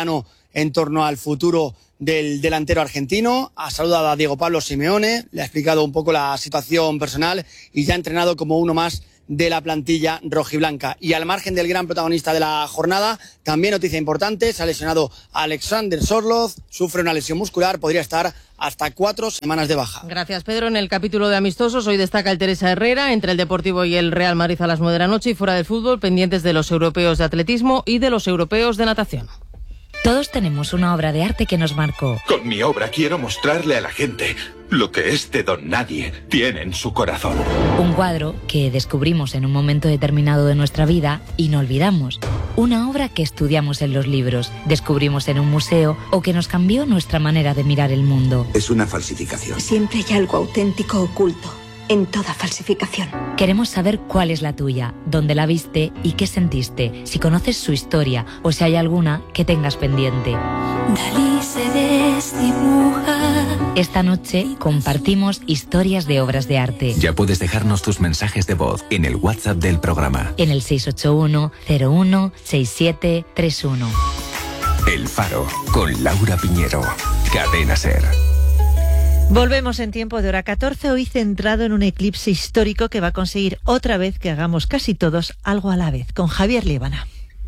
Speaker 26: en torno al futuro del delantero argentino. Ha saludado a Diego Pablo Simeone, le ha explicado un poco la situación personal y ya ha entrenado como uno más de la plantilla rojiblanca. Y al margen del gran protagonista de la jornada, también noticia importante, se ha lesionado Alexander Sorloth, sufre una lesión muscular, podría estar hasta cuatro semanas de baja.
Speaker 24: Gracias, Pedro. En el capítulo de amistosos, hoy destaca el Teresa Herrera, entre el Deportivo y el Real Madrid a las nueve de la noche, y fuera del fútbol, pendientes de los europeos de atletismo y de los europeos de natación.
Speaker 1: Todos tenemos una obra de arte que nos marcó.
Speaker 3: Con mi obra quiero mostrarle a la gente lo que este don nadie tiene en su corazón.
Speaker 1: Un cuadro que descubrimos en un momento determinado de nuestra vida y no olvidamos. Una obra que estudiamos en los libros, descubrimos en un museo o que nos cambió nuestra manera de mirar el mundo.
Speaker 4: Es una falsificación.
Speaker 5: Siempre hay algo auténtico oculto en toda falsificación.
Speaker 1: Queremos saber cuál es la tuya, dónde la viste y qué sentiste, si conoces su historia o si hay alguna que tengas pendiente.
Speaker 5: Dalí se desdibuja.
Speaker 1: Esta noche compartimos historias de obras de arte.
Speaker 7: Ya puedes dejarnos tus mensajes de voz en el WhatsApp del programa.
Speaker 1: En el seis ocho uno, cero uno, seis siete tres uno.
Speaker 7: El Faro, con Laura Piñero. Cadena SER.
Speaker 19: Volvemos en tiempo de hora catorce, hoy centrado en un eclipse histórico que va a conseguir otra vez que hagamos casi todos algo a la vez, con Javier Líbana.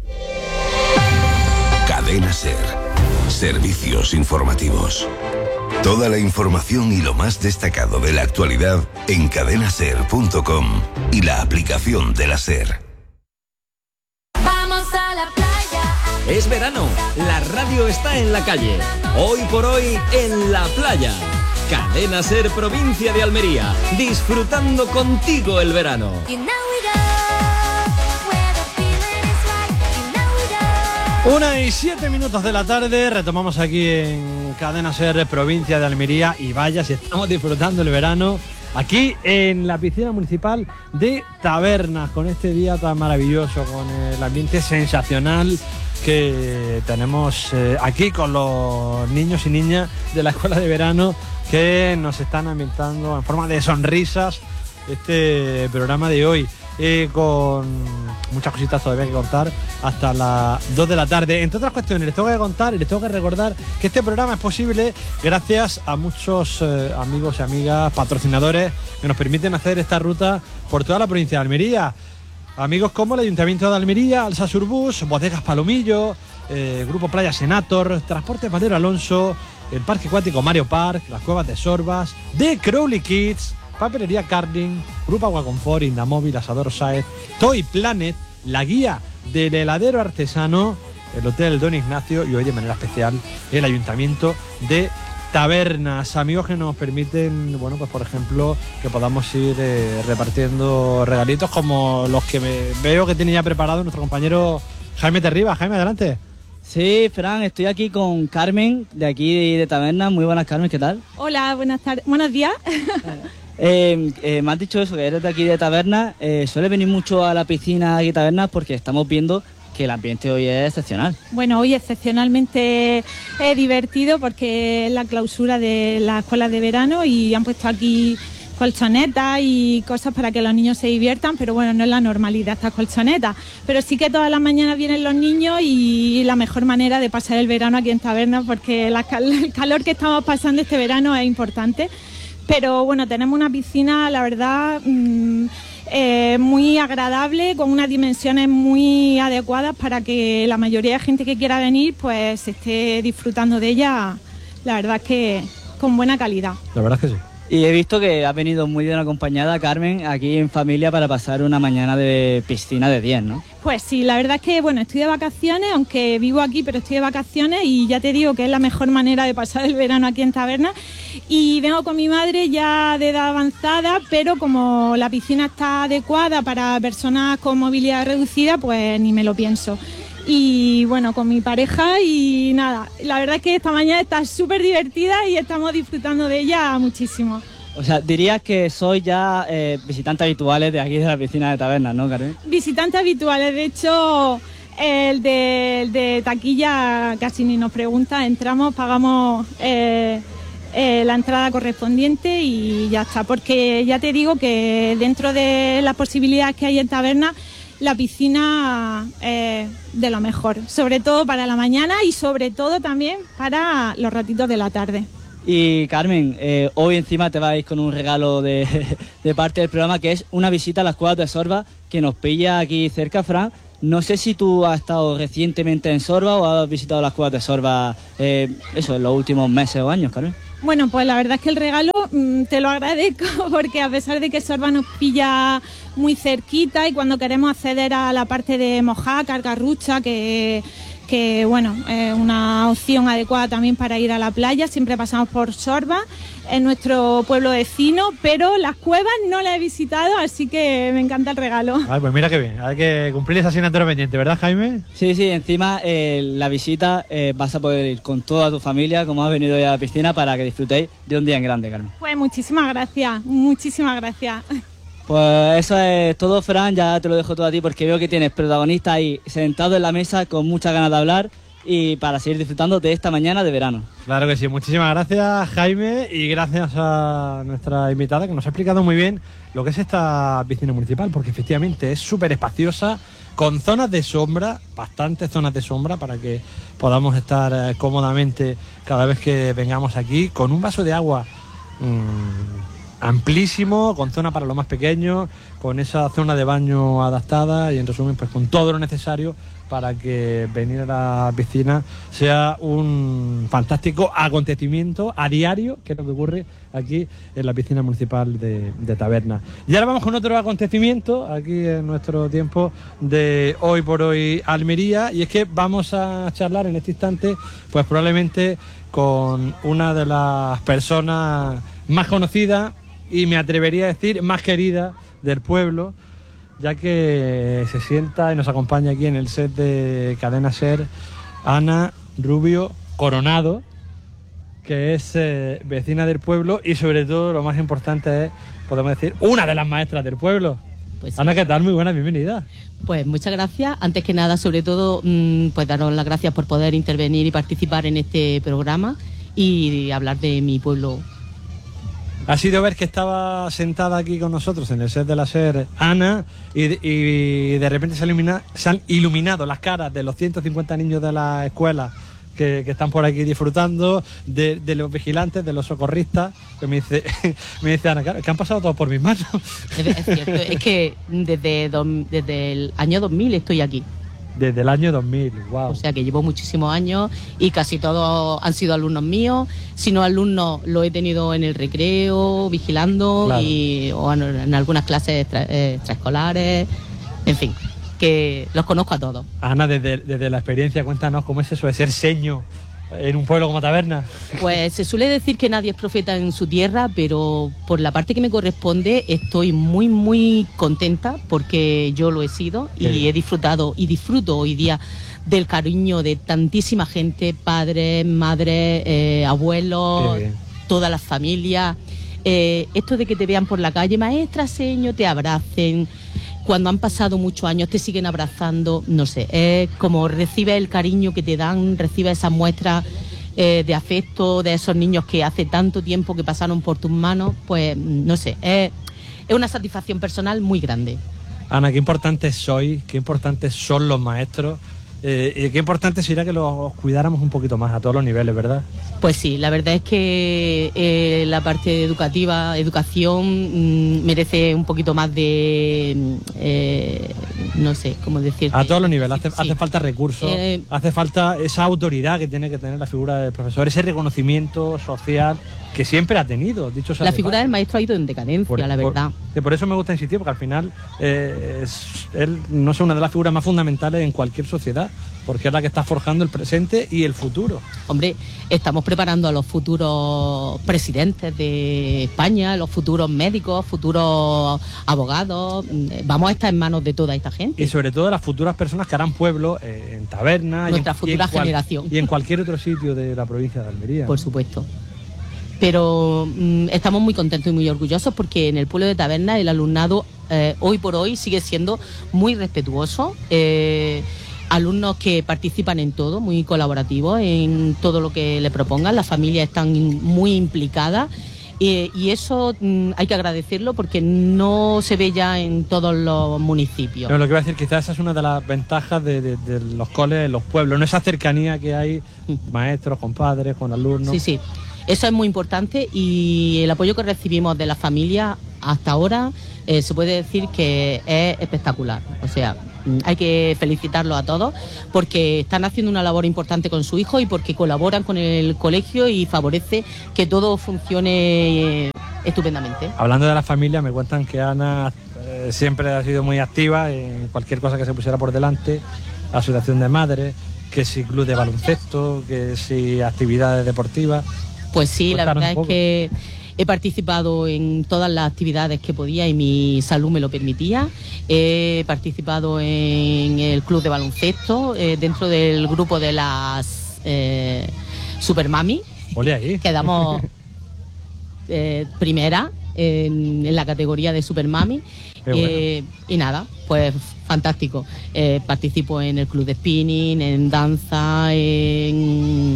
Speaker 9: Cadena SER. Servicios informativos. Toda la información y lo más destacado de la actualidad en cadena ser punto com y la aplicación de la SER.
Speaker 18: Vamos a la playa.
Speaker 8: Es verano, la radio está en la calle. Hoy por hoy en la playa. Cadena SER, provincia de Almería, disfrutando contigo el verano.
Speaker 2: Una y siete minutos de la tarde, retomamos aquí en Cadena SER, provincia de Almería, y vaya si estamos disfrutando el verano aquí en la piscina municipal de Tabernas, con este día tan maravilloso, con el ambiente sensacional que tenemos eh, aquí con los niños y niñas de la escuela de verano que nos están ambientando en forma de sonrisas este programa de hoy, eh, con muchas cositas todavía que contar hasta las dos de la tarde. Entre otras cuestiones, les tengo que contar y les tengo que recordar que este programa es posible gracias a muchos eh, amigos y amigas patrocinadores que nos permiten hacer esta ruta por toda la provincia de Almería. Amigos como el Ayuntamiento de Almería, Alsa Surbus, Bodegas Palomillo, eh, Grupo Playa Senator, Transporte Madero Alonso, el Parque Acuático Mario Park, las Cuevas de Sorbas, The Crowley Kids, Papelería Carding, Grupo Agua Confort, Indamóvil, Asador Saez, Toy Planet, la guía del heladero artesano, el Hotel Don Ignacio y hoy de manera especial el Ayuntamiento de Tabernas. Amigos que nos permiten, bueno, pues por ejemplo, que podamos ir eh, repartiendo regalitos como los que me veo que tiene ya preparado nuestro compañero Jaime Terriba. Jaime, adelante.
Speaker 11: Sí, Fran, estoy aquí con Carmen, de aquí de Tabernas. Muy buenas, Carmen, ¿qué tal?
Speaker 27: Hola, buenas tardes, buenos días.
Speaker 11: eh, eh, me has dicho eso, que eres de aquí de Tabernas. Eh, ¿Suele venir mucho a la piscina aquí de Tabernas? Porque estamos viendo que el ambiente hoy es excepcional.
Speaker 27: Bueno, hoy excepcionalmente es divertido porque es la clausura de la escuela de verano y han puesto aquí colchonetas y cosas para que los niños se diviertan, pero bueno, no es la normalidad estas colchonetas, pero sí que todas las mañanas vienen los niños y la mejor manera de pasar el verano aquí en Tabernas, porque la cal- el calor que estamos pasando este verano es importante, pero bueno, tenemos una piscina, la verdad, mmm, eh, muy agradable, con unas dimensiones muy adecuadas para que la mayoría de gente que quiera venir pues esté disfrutando de ella, la verdad es que con buena calidad.
Speaker 2: La verdad es que sí.
Speaker 11: Y he visto que has venido muy bien acompañada, Carmen, aquí en familia para pasar una mañana de piscina de diez, ¿no?
Speaker 27: Pues sí, la verdad es que, bueno, estoy de vacaciones, aunque vivo aquí, pero estoy de vacaciones y ya te digo que es la mejor manera de pasar el verano aquí en Tabernas. Y vengo con mi madre ya de edad avanzada, pero como la piscina está adecuada para personas con movilidad reducida, pues ni me lo pienso. Y bueno, con mi pareja y nada, la verdad es que esta mañana está súper divertida y estamos disfrutando de ella muchísimo.
Speaker 11: O sea, dirías que sois ya eh, visitantes habituales de aquí de la piscina de Tabernas, ¿no, Carmen?
Speaker 27: Visitantes habituales, de hecho, el de, el de taquilla casi ni nos pregunta, entramos, pagamos eh, eh, la entrada correspondiente y ya está, porque ya te digo que dentro de las posibilidades que hay en Tabernas, la piscina es de lo mejor, sobre todo para la mañana y sobre todo también para los ratitos de la tarde.
Speaker 11: Y Carmen, eh, hoy encima te vais con un regalo de, de parte del programa, que es una visita a las cuevas de Sorba, que nos pilla aquí cerca, Fran. No sé si tú has estado recientemente en Sorba o has visitado las cuevas de Sorba, eh, eso, en los últimos meses o años, Carmen.
Speaker 27: Bueno, pues la verdad es que el regalo mmm, te lo agradezco, porque a pesar de que Sorba nos pilla muy cerquita y cuando queremos acceder a la parte de Mojácar, Garrucha, que... que bueno, es una opción adecuada también para ir a la playa, siempre pasamos por Sorba, en nuestro pueblo vecino, pero las cuevas no las he visitado, así que me encanta el regalo.
Speaker 2: Ay, pues mira qué bien, hay que cumplir esa asignatura pendiente, ¿verdad, Jaime?
Speaker 11: Sí, sí, encima eh, la visita eh, vas a poder ir con toda tu familia, como has venido hoy a la piscina, para que disfrutéis de un día en grande, Carmen.
Speaker 27: Pues muchísimas gracias, muchísimas gracias.
Speaker 11: Pues eso es todo, Fran, ya te lo dejo todo a ti porque veo que tienes protagonistas ahí sentados en la mesa con muchas ganas de hablar y para seguir disfrutando de esta mañana de verano.
Speaker 2: Claro que sí, muchísimas gracias, Jaime, y gracias a nuestra invitada que nos ha explicado muy bien lo que es esta piscina municipal, porque efectivamente es súper espaciosa, con zonas de sombra, bastantes zonas de sombra para que podamos estar eh, cómodamente cada vez que vengamos aquí, con un vaso de agua mmm, amplísimo, con zona para los más pequeños, con esa zona de baño adaptada y en resumen pues con todo lo necesario para que venir a la piscina sea un fantástico acontecimiento a diario, que es lo que ocurre aquí en la piscina municipal de, de Taberna. Y ahora vamos con otro acontecimiento aquí en nuestro tiempo de Hoy por Hoy Almería, y es que vamos a charlar en este instante pues probablemente con una de las personas más conocidas y me atrevería a decir más querida del pueblo, ya que se sienta y nos acompaña aquí en el set de Cadena Ser Ana Rubio Coronado, que es eh, vecina del pueblo y sobre todo lo más importante es, podemos decir, una de las maestras del pueblo.
Speaker 4: Pues
Speaker 2: Ana, ¿qué tal? Muy buena, bienvenida.
Speaker 4: Pues muchas gracias. Antes que nada, sobre todo, mmm, pues daros las gracias por poder intervenir y participar en este programa y hablar de mi pueblo.
Speaker 2: Ha sido ver que estaba sentada aquí con nosotros en el set de la SER Ana y, y de repente se, ilumina, se han iluminado las caras de los ciento cincuenta niños de la escuela que, que están por aquí disfrutando, de, de los vigilantes, de los socorristas, que me dice, me dice Ana, claro, que han pasado todos por mis manos.
Speaker 4: Es, es cierto, es que desde, do, desde el año dos mil estoy aquí.
Speaker 2: Desde el año dos mil, wow.
Speaker 4: O sea que llevo muchísimos años y casi todos han sido alumnos míos. Si no alumnos, lo he tenido en el recreo, vigilando, claro. y, o en, en algunas clases extra, eh, extraescolares, en fin, que los conozco a todos.
Speaker 2: Ana, desde, desde la experiencia, cuéntanos cómo es eso de ser seño en un pueblo como Taberna.
Speaker 4: Pues se suele decir que nadie es profeta en su tierra, pero por la parte que me corresponde estoy muy muy contenta porque yo lo he sido y sí. he disfrutado y disfruto hoy día del cariño de tantísima gente, padres, madres, eh, abuelos, todas las familias. Eh, esto de que te vean por la calle, maestra, seño, te abracen. Cuando han pasado muchos años te siguen abrazando, no sé, es como recibes el cariño que te dan, recibes esas muestras eh, de afecto de esos niños que hace tanto tiempo que pasaron por tus manos, pues no sé, es, es una satisfacción personal muy grande.
Speaker 2: Ana, qué importantes sois, qué importantes son los maestros. Eh, y qué importante sería que los cuidáramos un poquito más a todos los niveles, ¿verdad?
Speaker 4: Pues sí, la verdad es que eh, la parte educativa, educación, mmm, merece un poquito más de, eh, no sé, cómo decir.
Speaker 2: A todos los niveles, hace,
Speaker 4: sí.
Speaker 2: hace falta recursos, eh, hace falta esa autoridad que tiene que tener la figura del profesor, ese reconocimiento social que siempre ha tenido, dicho sea
Speaker 4: La
Speaker 2: de
Speaker 4: figura
Speaker 2: paso.
Speaker 4: del maestro ha ido en decadencia, por, la verdad.
Speaker 2: Por, por eso me gusta insistir, porque al final eh, es, él no es una de las figuras más fundamentales en cualquier sociedad, porque es la que está forjando el presente y el futuro.
Speaker 4: Hombre, estamos preparando a los futuros presidentes de España, los futuros médicos, futuros abogados. Vamos a estar en manos de toda esta gente.
Speaker 2: Y sobre todo las futuras personas que harán pueblo eh, en Taberna.
Speaker 4: Nuestra
Speaker 2: y en,
Speaker 4: futura
Speaker 2: y en cual,
Speaker 4: generación.
Speaker 2: Y en cualquier otro sitio de la provincia de Almería.
Speaker 4: Por supuesto. Pero mmm, estamos muy contentos y muy orgullosos porque en el pueblo de Taberna el alumnado eh, hoy por hoy sigue siendo muy respetuoso. Eh, alumnos que participan en todo, muy colaborativos en todo lo que le propongan. Las familias están muy implicadas Eh, y eso mm, hay que agradecerlo porque no se ve ya en todos los municipios.
Speaker 2: Pero lo que voy a decir, quizás esa es una de las ventajas de, de, de los coles en los pueblos, no esa cercanía que hay, maestros con padres, con alumnos.
Speaker 4: Sí, sí, eso es muy importante y el apoyo que recibimos de la familia hasta ahora eh, se puede decir que es espectacular. O sea, hay que felicitarlos a todos porque están haciendo una labor importante con su hijo y porque colaboran con el colegio y favorece que todo funcione eh, estupendamente.
Speaker 2: Hablando de la familia, me cuentan que Ana eh, siempre ha sido muy activa en cualquier cosa que se pusiera por delante, asociación de madres, que si club de baloncesto, que si actividades deportivas.
Speaker 4: Pues sí,
Speaker 2: Cuéntanos
Speaker 4: la verdad
Speaker 2: un poco.
Speaker 4: es que he participado en todas las actividades que podía y mi salud me lo permitía. He participado en el club de baloncesto, eh, dentro del grupo de las eh, Super Mami.
Speaker 2: Ole ahí.
Speaker 4: Quedamos eh, primera en, en la categoría de Super Mami.
Speaker 2: Qué bueno.
Speaker 4: Eh, y nada, pues fantástico. Eh, participo en el club de spinning, en danza, en...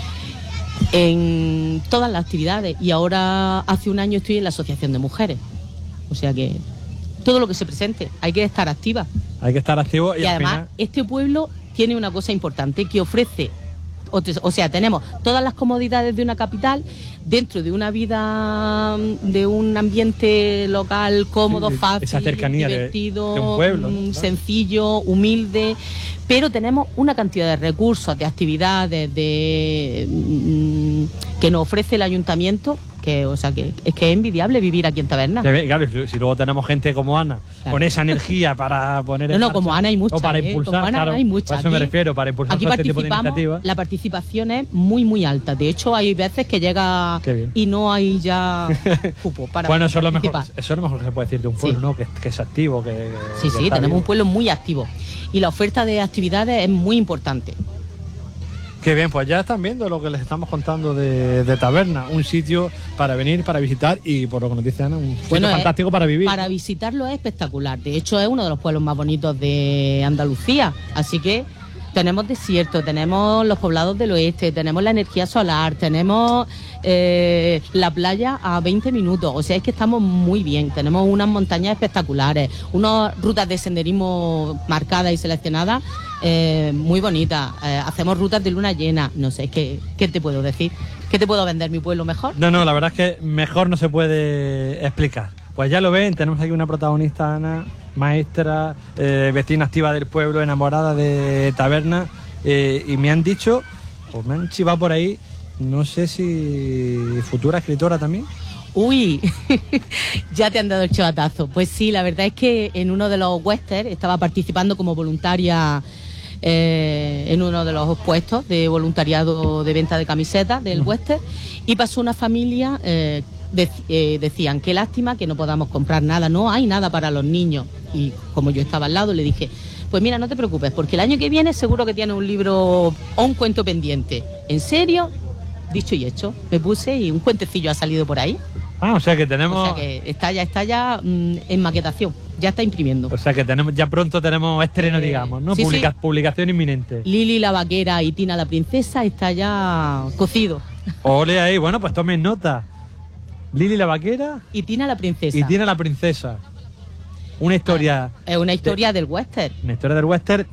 Speaker 4: en todas las actividades y ahora hace un año estoy en la Asociación de Mujeres, o sea que todo lo que se presente hay que estar activa
Speaker 2: Hay que estar activo y,
Speaker 4: y
Speaker 2: al
Speaker 4: además
Speaker 2: final,
Speaker 4: este pueblo tiene una cosa importante que ofrece, o, te- o sea, tenemos todas las comodidades de una capital dentro de una vida, de un ambiente local cómodo,
Speaker 2: Sí,
Speaker 4: fácil,
Speaker 2: esa cercanía de-
Speaker 4: divertido,
Speaker 2: de un pueblo,
Speaker 4: mm,
Speaker 2: ¿no?
Speaker 4: sencillo, humilde, pero tenemos una cantidad de recursos, de actividades, de mm, que nos ofrece el ayuntamiento, que, o sea, que es que es envidiable vivir aquí en Taberna.
Speaker 2: se ve, claro, si, si luego tenemos gente como Ana, con esa energía para poner
Speaker 4: No,
Speaker 2: en
Speaker 4: no,
Speaker 2: marcha,
Speaker 4: como Ana hay muchas,
Speaker 2: o para
Speaker 4: ¿eh?
Speaker 2: impulsar,
Speaker 4: Como Ana
Speaker 2: claro,
Speaker 4: hay muchas.
Speaker 2: a eso me
Speaker 4: Aquí-
Speaker 2: refiero, para impulsar
Speaker 4: Aquí
Speaker 2: todo este tipo de
Speaker 4: participamos,
Speaker 2: iniciativas.
Speaker 4: la participación es muy, muy alta. De hecho, hay veces que llega
Speaker 2: Qué bien.
Speaker 4: y no hay ya cupo para
Speaker 2: Bueno, eso es, lo mejor,
Speaker 4: participar.
Speaker 2: eso es lo mejor que se puede decir de un pueblo, ¿no? Que, que es activo, que, que-
Speaker 4: Sí,
Speaker 2: que
Speaker 4: sí,
Speaker 2: está
Speaker 4: tenemos
Speaker 2: vivo.
Speaker 4: un pueblo muy activo y la oferta de actividades es muy importante.
Speaker 2: Qué bien, pues ya están viendo lo que les estamos contando de, de Taberna, un sitio para venir, para visitar y por lo que nos dice Ana, un sitio
Speaker 4: Bueno, es-
Speaker 2: fantástico para vivir.
Speaker 4: Para visitarlo es espectacular. De hecho, es uno de los pueblos más bonitos de Andalucía. Así que tenemos desierto, tenemos los poblados del oeste, tenemos la energía solar, tenemos eh, la playa a veinte minutos. O sea, es que estamos muy bien. Tenemos unas montañas espectaculares, unas rutas de senderismo marcadas y seleccionadas eh, muy bonitas. Eh, hacemos rutas de luna llena. No sé, ¿qué, ¿qué te puedo decir? ¿Qué te puedo vender mi pueblo mejor?
Speaker 2: No, no, la verdad es que mejor no se puede explicar. Pues ya lo ven, tenemos aquí una protagonista, Ana, maestra, eh, vecina activa del pueblo, enamorada de Taberna, eh, y me han dicho, pues me han chivado por ahí, no sé si futura escritora también.
Speaker 4: Uy, ya te han dado el chivatazo. Pues sí, la verdad es que en uno de los westerns estaba participando como voluntaria eh, en uno de los puestos de voluntariado de venta de camisetas del western y pasó una familia, eh, de- eh, decían, qué lástima que no podamos comprar nada, no hay nada para los niños. Y como yo estaba al lado le dije, pues mira, no te preocupes, porque el año que viene seguro que tienes un libro o un cuento pendiente. ¿En serio? Dicho y hecho, me puse y un cuentecillo ha salido por ahí.
Speaker 2: Ah, o sea que tenemos...
Speaker 4: O sea que está ya, está ya mm, en maquetación, ya está imprimiendo.
Speaker 2: O sea que tenemos, ya pronto tenemos estreno, digamos, ¿no?
Speaker 4: sí,
Speaker 2: Publica-
Speaker 4: sí.
Speaker 2: Publicación inminente.
Speaker 4: Lili la vaquera y Tina la princesa está ya cocido.
Speaker 2: Ole ahí, bueno, pues tomen nota. Lili la vaquera
Speaker 4: Y Tina la princesa.
Speaker 2: y Tina la princesa. Una historia,
Speaker 4: Es una historia del western.
Speaker 2: una historia del western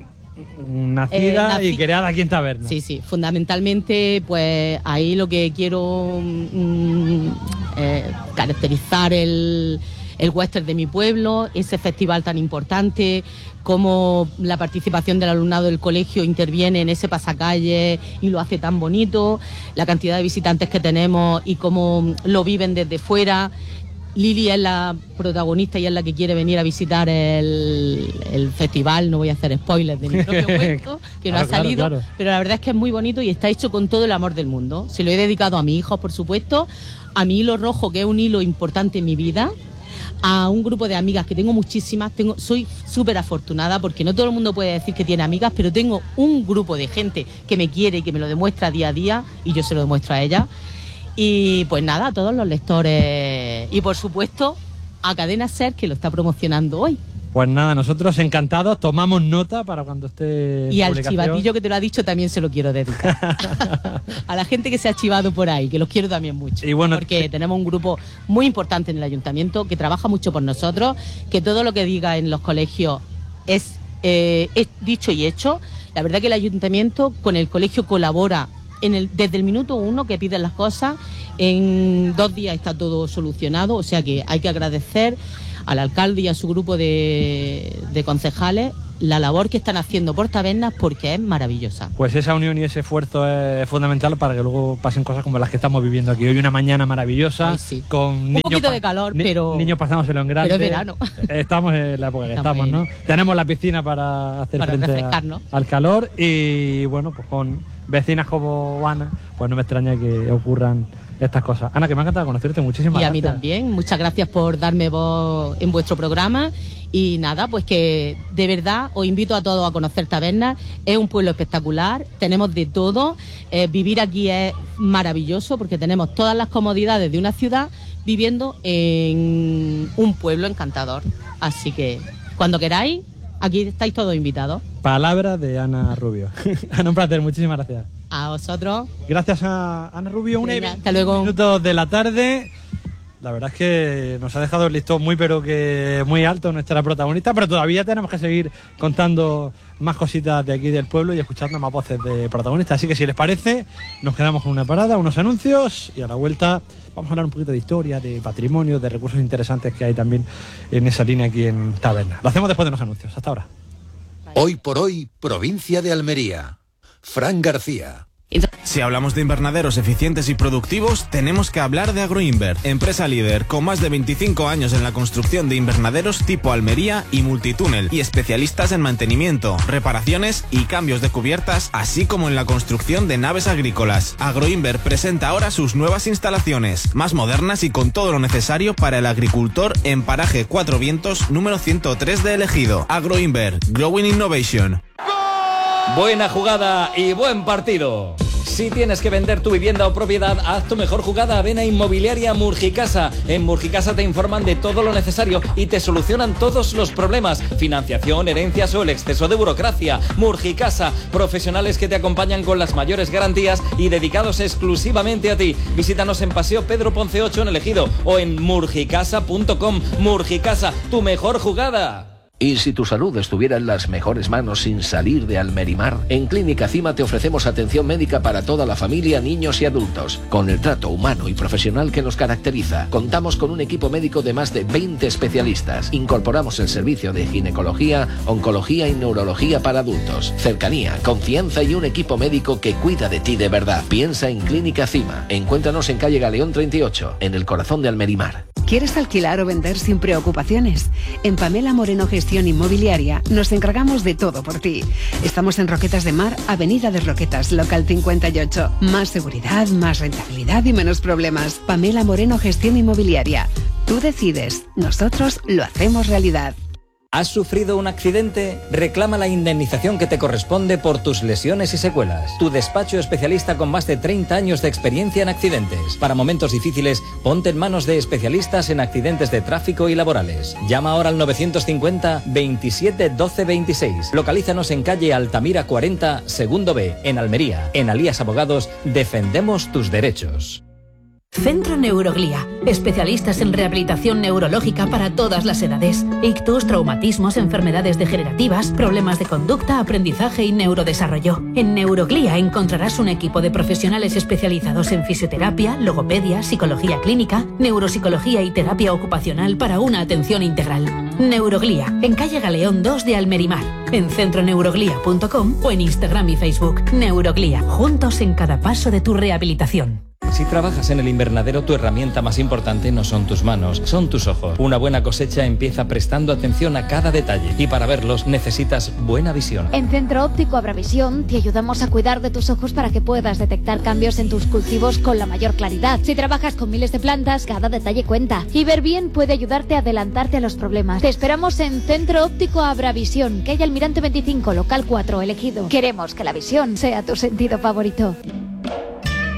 Speaker 2: nacida
Speaker 4: Eh, naci-
Speaker 2: y creada aquí en Taberna.
Speaker 4: Sí, sí, fundamentalmente pues ahí lo que quiero mm, eh, caracterizar el, el western de mi pueblo, ese festival tan importante, cómo la participación del alumnado del colegio interviene en ese pasacalle y lo hace tan bonito, la cantidad de visitantes que tenemos y cómo lo viven desde fuera. Lili es la protagonista y es la que quiere venir a visitar el, el festival. No voy a hacer spoilers de mi propio cuento, que no
Speaker 2: Claro,
Speaker 4: ha
Speaker 2: claro,
Speaker 4: salido,
Speaker 2: claro.
Speaker 4: pero la verdad es que es muy bonito y está hecho con todo el amor del mundo. Se lo he dedicado a mi hijo, por supuesto, a mi hilo rojo, que es un hilo importante en mi vida, a un grupo de amigas que tengo muchísimas. Tengo, soy súper afortunada porque no todo el mundo puede decir que tiene amigas, pero tengo un grupo de gente que me quiere y que me lo demuestra día a día y yo se lo demuestro a ella. Y pues nada, a todos los lectores y por supuesto a Cadena Ser, que lo está promocionando hoy.
Speaker 2: Pues nada, nosotros encantados, tomamos nota para cuando esté.
Speaker 4: Y al chivatillo que te lo ha dicho también se lo quiero dedicar. A la gente que se ha chivado por ahí, que los quiero también mucho.
Speaker 2: Y bueno,
Speaker 4: porque tenemos un grupo muy importante en el ayuntamiento que trabaja mucho por nosotros, que todo lo que diga en los colegios es, eh, es dicho y hecho. La verdad que el ayuntamiento con el colegio colabora en el, desde el minuto uno que piden las cosas. En dos días está todo solucionado, o sea que hay que agradecer al alcalde y a su grupo de, de concejales la labor que están haciendo por Tabernas, porque es maravillosa.
Speaker 2: Pues esa unión y ese esfuerzo es fundamental para que luego pasen cosas como las que estamos viviendo aquí. Hoy una mañana maravillosa.
Speaker 4: Ay, sí.
Speaker 2: Con
Speaker 4: un
Speaker 2: niños
Speaker 4: poquito de calor,
Speaker 2: ni,
Speaker 4: pero...
Speaker 2: Niños pasándoselo en grande.
Speaker 4: Pero es verano.
Speaker 2: Estamos en la época que estamos,
Speaker 4: estamos
Speaker 2: ¿no? Tenemos la piscina para hacer
Speaker 4: para
Speaker 2: frente a, al calor y bueno, pues con vecinas como Ana, pues no me extraña que ocurran estas cosas. Ana, que me ha encantado conocerte, muchísimas
Speaker 4: gracias. Y a
Speaker 2: gracias.
Speaker 4: mí también, muchas gracias por darme voz en vuestro programa. Y nada, pues que de verdad os invito a todos a conocer Tabernas. Es un pueblo espectacular, tenemos de todo. Eh, vivir aquí es maravilloso porque tenemos todas las comodidades de una ciudad viviendo en un pueblo encantador. Así que cuando queráis, aquí estáis todos invitados.
Speaker 2: Palabra de Ana Rubio. Ana, un placer, muchísimas gracias.
Speaker 4: A vosotros.
Speaker 2: Gracias a Ana Rubio. Una y
Speaker 4: hasta luego.
Speaker 2: Minutos de la tarde. La verdad es que nos ha dejado el listón muy pero que muy alto nuestra protagonista, pero todavía tenemos que seguir contando más cositas de aquí del pueblo y escuchando más voces de protagonistas. Así que si les parece, nos quedamos con una parada, unos anuncios y a la vuelta vamos a hablar un poquito de historia, de patrimonio, de recursos interesantes que hay también en esa línea aquí en Taberna. Lo hacemos después de los anuncios. Hasta ahora.
Speaker 10: Hoy por hoy, provincia de Almería. Fran García.
Speaker 12: Si hablamos de invernaderos eficientes y productivos, tenemos que hablar de Agroinver, empresa líder con más de veinticinco años en la construcción de invernaderos tipo Almería y multitúnel y especialistas en mantenimiento, reparaciones y cambios de cubiertas, así como en la construcción de naves agrícolas. Agroinver presenta ahora sus nuevas instalaciones, más modernas y con todo lo necesario para el agricultor en Paraje Cuatro Vientos número ciento tres de El Ejido. Agroinver, Growing Innovation.
Speaker 8: Buena jugada y buen partido. Si tienes que vender tu vivienda o propiedad, haz tu mejor jugada. Ven a Inmobiliaria Murgicasa. En Murgicasa te informan de todo lo necesario y te solucionan todos los problemas. Financiación, herencias o el exceso de burocracia. Murgicasa, profesionales que te acompañan con las mayores garantías y dedicados exclusivamente a ti. Visítanos en Paseo Pedro Ponce ocho en El Ejido o en murgicasa punto com. Murgicasa, tu mejor jugada.
Speaker 13: Y si tu salud estuviera en las mejores manos sin salir de Almerimar, en Clínica Cima te ofrecemos atención médica para toda la familia, niños y adultos. Con el trato humano y profesional que nos caracteriza, contamos con un equipo médico de más de veinte especialistas. Incorporamos el servicio de ginecología, oncología y neurología para adultos. Cercanía, confianza y un equipo médico que cuida de ti de verdad. Piensa en Clínica Cima. Encuéntranos en calle Galeón treinta y ocho, en el corazón de Almerimar.
Speaker 14: ¿Quieres alquilar o vender sin preocupaciones? En Pamela Moreno Gestión Inmobiliaria nos encargamos de todo por ti. Estamos en Roquetas de Mar, Avenida de Roquetas, local cincuenta y ocho. Más seguridad, más rentabilidad y menos problemas. Pamela Moreno Gestión Inmobiliaria. Tú decides, nosotros lo hacemos realidad.
Speaker 8: ¿Has sufrido un accidente? Reclama la indemnización que te corresponde por tus lesiones y secuelas. Tu despacho especialista con más de treinta años de experiencia en accidentes. Para momentos difíciles, ponte en manos de especialistas en accidentes de tráfico y laborales. Llama ahora al novecientos cincuenta veintisiete doce veintiséis. Localízanos en calle Altamira cuarenta, segundo B, en Almería. En Alías Abogados, defendemos tus derechos.
Speaker 15: Centro Neuroglía. Especialistas en rehabilitación neurológica para todas las edades. Ictus, traumatismos, enfermedades degenerativas, problemas de conducta, aprendizaje y neurodesarrollo. En Neuroglía encontrarás un equipo de profesionales especializados en fisioterapia, logopedia, psicología clínica, neuropsicología y terapia ocupacional para una atención integral. Neuroglía, en calle Galeón dos de Almerimar. En centro neuroglía punto com o en Instagram y Facebook. Neuroglía, juntos en cada paso de tu rehabilitación.
Speaker 8: Si trabajas en el invernadero, tu herramienta más importante no son tus manos, son tus ojos. Una buena cosecha empieza prestando atención a cada detalle y para verlos necesitas buena visión.
Speaker 16: En Centro Óptico Abravisión te ayudamos a cuidar de tus ojos para que puedas detectar cambios en tus cultivos con la mayor claridad. Si trabajas con miles de plantas, cada detalle cuenta. Y ver bien puede ayudarte a adelantarte a los problemas. Te esperamos en Centro Óptico Abravisión, calle Almirante veinticinco, local cuatro, El Ejido. Queremos que la visión sea tu sentido favorito.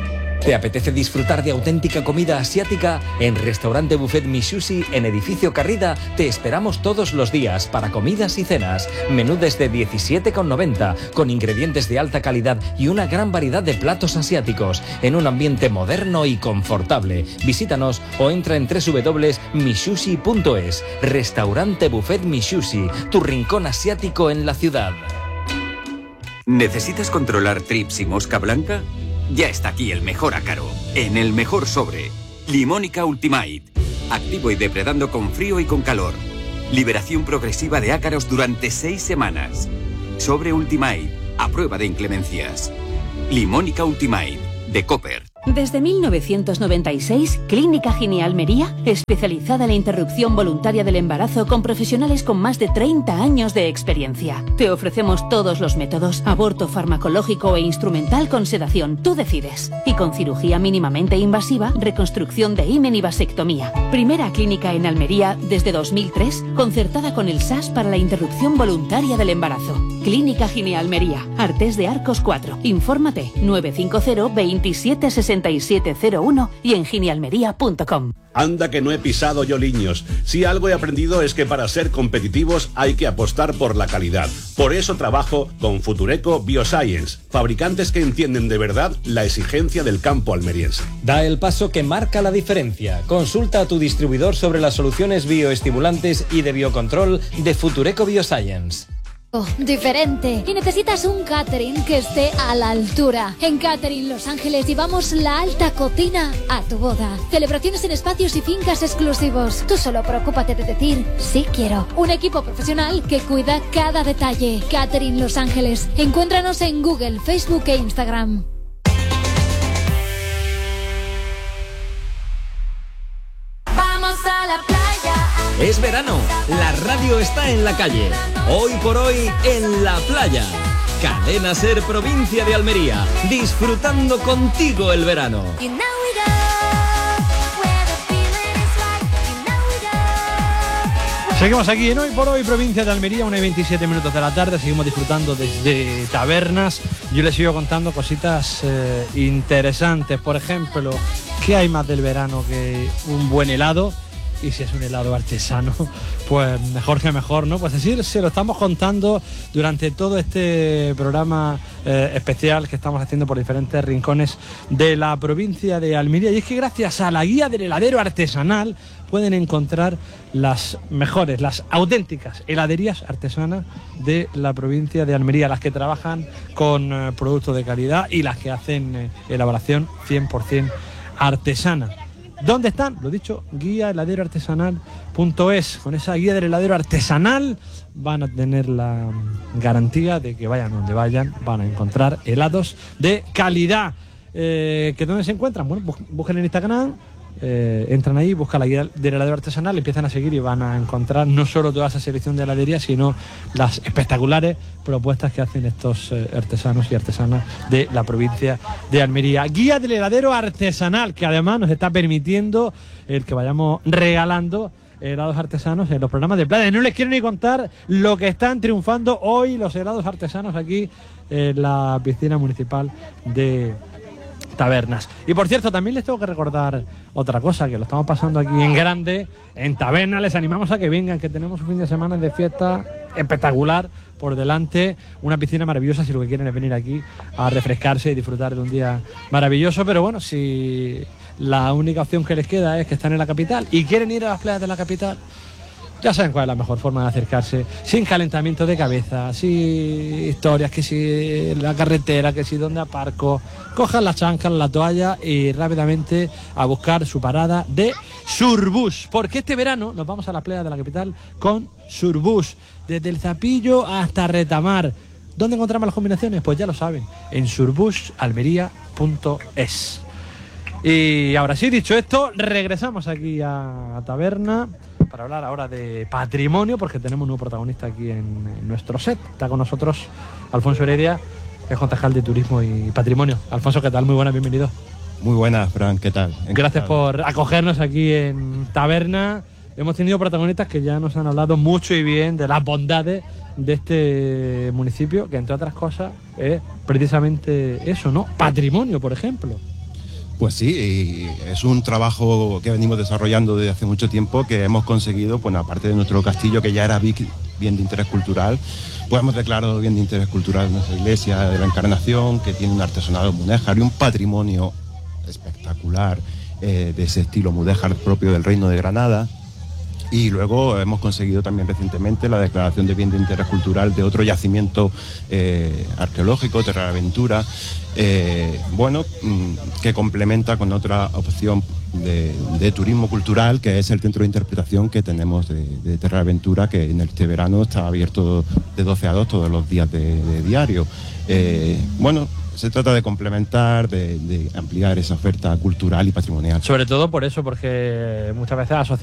Speaker 8: ¿Te apetece disfrutar de auténtica comida asiática? En Restaurante Buffet Mishushi, en Edificio Carrida, te esperamos todos los días para comidas y cenas. Menú desde diecisiete con noventa, con ingredientes de alta calidad y una gran variedad de platos asiáticos, en un ambiente moderno y confortable. Visítanos o entra en doble u doble u doble u punto mishushi punto es. Restaurante Buffet Mishushi, tu rincón asiático en la ciudad.
Speaker 6: ¿Necesitas controlar trips y mosca blanca? Ya está aquí el mejor ácaro, en el mejor sobre. Limónica Ultimate. Activo y depredando con frío y con calor. Liberación progresiva de ácaros durante seis semanas. Sobre Ultimate, a prueba de inclemencias. Limónica Ultimate, de Copper.
Speaker 15: Desde mil novecientos noventa y seis, Clínica Gini Almería, especializada en la interrupción voluntaria del embarazo con profesionales con más de treinta años de experiencia. Te ofrecemos todos los métodos, aborto farmacológico e instrumental con sedación, tú decides. Y con cirugía mínimamente invasiva, reconstrucción de himen y vasectomía. Primera clínica en Almería desde dos mil tres, concertada con el S A S para la interrupción voluntaria del embarazo. Clínica Gini Almería, Artés de Arcos cuatro. Infórmate nueve cinco cero, veintisiete sesenta y siete cero uno y en ginialmería punto com.
Speaker 17: Anda que no he pisado yo liños. Si algo he aprendido es que para ser competitivos hay que apostar por la calidad. Por eso trabajo con Futureco Bioscience, fabricantes que entienden de verdad la exigencia del campo almeriense.
Speaker 8: Da el paso que marca la diferencia. Consulta a tu distribuidor sobre las soluciones bioestimulantes y de biocontrol de Futureco Bioscience.
Speaker 16: Oh, diferente. Y necesitas un catering que esté a la altura. En Catering Los Ángeles llevamos la alta cocina a tu boda. Celebraciones en espacios y fincas exclusivos. Tú solo preocúpate de decir sí quiero. Un equipo profesional que cuida cada detalle. Catering Los Ángeles. Encuéntranos en Google, Facebook e Instagram.
Speaker 18: Vamos a la playa.
Speaker 8: Es verano, la radio está en la calle. Hoy por hoy, en la playa. Cadena Ser, provincia de Almería. Disfrutando contigo el verano.
Speaker 2: Seguimos aquí en Hoy por Hoy, provincia de Almería, una y veintisiete minutos de la tarde. Seguimos disfrutando desde tabernas. Yo les sigo contando cositas eh, interesantes. Por ejemplo, ¿qué hay más del verano que un buen helado? Y si es un helado artesano, pues mejor que mejor, ¿no? Pues decir, se lo estamos contando durante todo este programa eh, especial que estamos haciendo por diferentes rincones de la provincia de Almería. Y es que gracias a la guía del heladero artesanal pueden encontrar las mejores, las auténticas heladerías artesanas de la provincia de Almería, las que trabajan con eh, productos de calidad y las que hacen eh, elaboración cien por ciento artesana. ¿Dónde están? Lo dicho, guía heladero artesanal punto es. Con esa guía del heladero artesanal van a tener la garantía de que vayan donde vayan, van a encontrar helados de calidad. Eh, ¿Que dónde se encuentran? Bueno, busquen en Instagram, eh, entran ahí, buscan la guía del heladero artesanal, empiezan a seguir y van a encontrar no solo toda esa selección de heladería, sino las espectaculares propuestas que hacen estos eh, artesanos y artesanas de la provincia de Almería. Guía del heladero artesanal, que además nos está permitiendo el que vayamos regalando helados artesanos en los programas de playa. No les quiero ni contar lo que están triunfando hoy los helados artesanos aquí en la piscina municipal de Tabernas. Y por cierto, también les tengo que recordar otra cosa, que lo estamos pasando aquí en grande, en Tabernas. Les animamos a que vengan, que tenemos un fin de semana de fiesta espectacular por delante, una piscina maravillosa si lo que quieren es venir aquí a refrescarse y disfrutar de un día maravilloso. Pero bueno, si la única opción que les queda es que están en la capital y quieren ir a las playas de la capital, ya saben cuál es la mejor forma de acercarse, sin calentamiento de cabeza, sin historias, que si la carretera, que si dónde aparco. Cojan las chanclas, la toalla y rápidamente a buscar su parada de Surbus, porque este verano nos vamos a las playas de la capital con Surbus, desde el Zapillo hasta Retamar. ¿Dónde encontramos las combinaciones? Pues ya lo saben, en surbus almería punto es. Y ahora sí, dicho esto, regresamos aquí a Taberna para hablar ahora de patrimonio, porque tenemos un nuevo protagonista aquí en, en nuestro set. Está con nosotros Alfonso Heredia, que es concejal de Turismo y Patrimonio. Alfonso, ¿qué tal? Muy buenas, bienvenido.
Speaker 20: Muy buenas, Fran, ¿qué tal? Encantado.
Speaker 2: Gracias por acogernos aquí en Taberna. Hemos tenido protagonistas que ya nos han hablado mucho y bien de las bondades de este municipio, que entre otras cosas es precisamente eso, ¿no? Patrimonio, por ejemplo.
Speaker 20: Pues sí, y es un trabajo que venimos desarrollando desde hace mucho tiempo, que hemos conseguido, bueno, aparte de nuestro castillo, que ya era bien de interés cultural, pues hemos declarado bien de interés cultural nuestra iglesia de la Encarnación, que tiene un artesonado mudéjar y un patrimonio espectacular eh, de ese estilo mudéjar propio del Reino de Granada. Y luego hemos conseguido también recientemente la declaración de bien de interés cultural de otro yacimiento eh, arqueológico, Terraventura, eh, bueno, que complementa con otra opción de, de turismo cultural, que es el centro de interpretación que tenemos de, de Terraventura, que en este verano está abierto de doce a dos todos los días de, de diario. Eh, bueno, se trata de complementar, de, de ampliar esa oferta cultural y patrimonial.
Speaker 2: Sobre todo por eso, porque muchas veces asociamos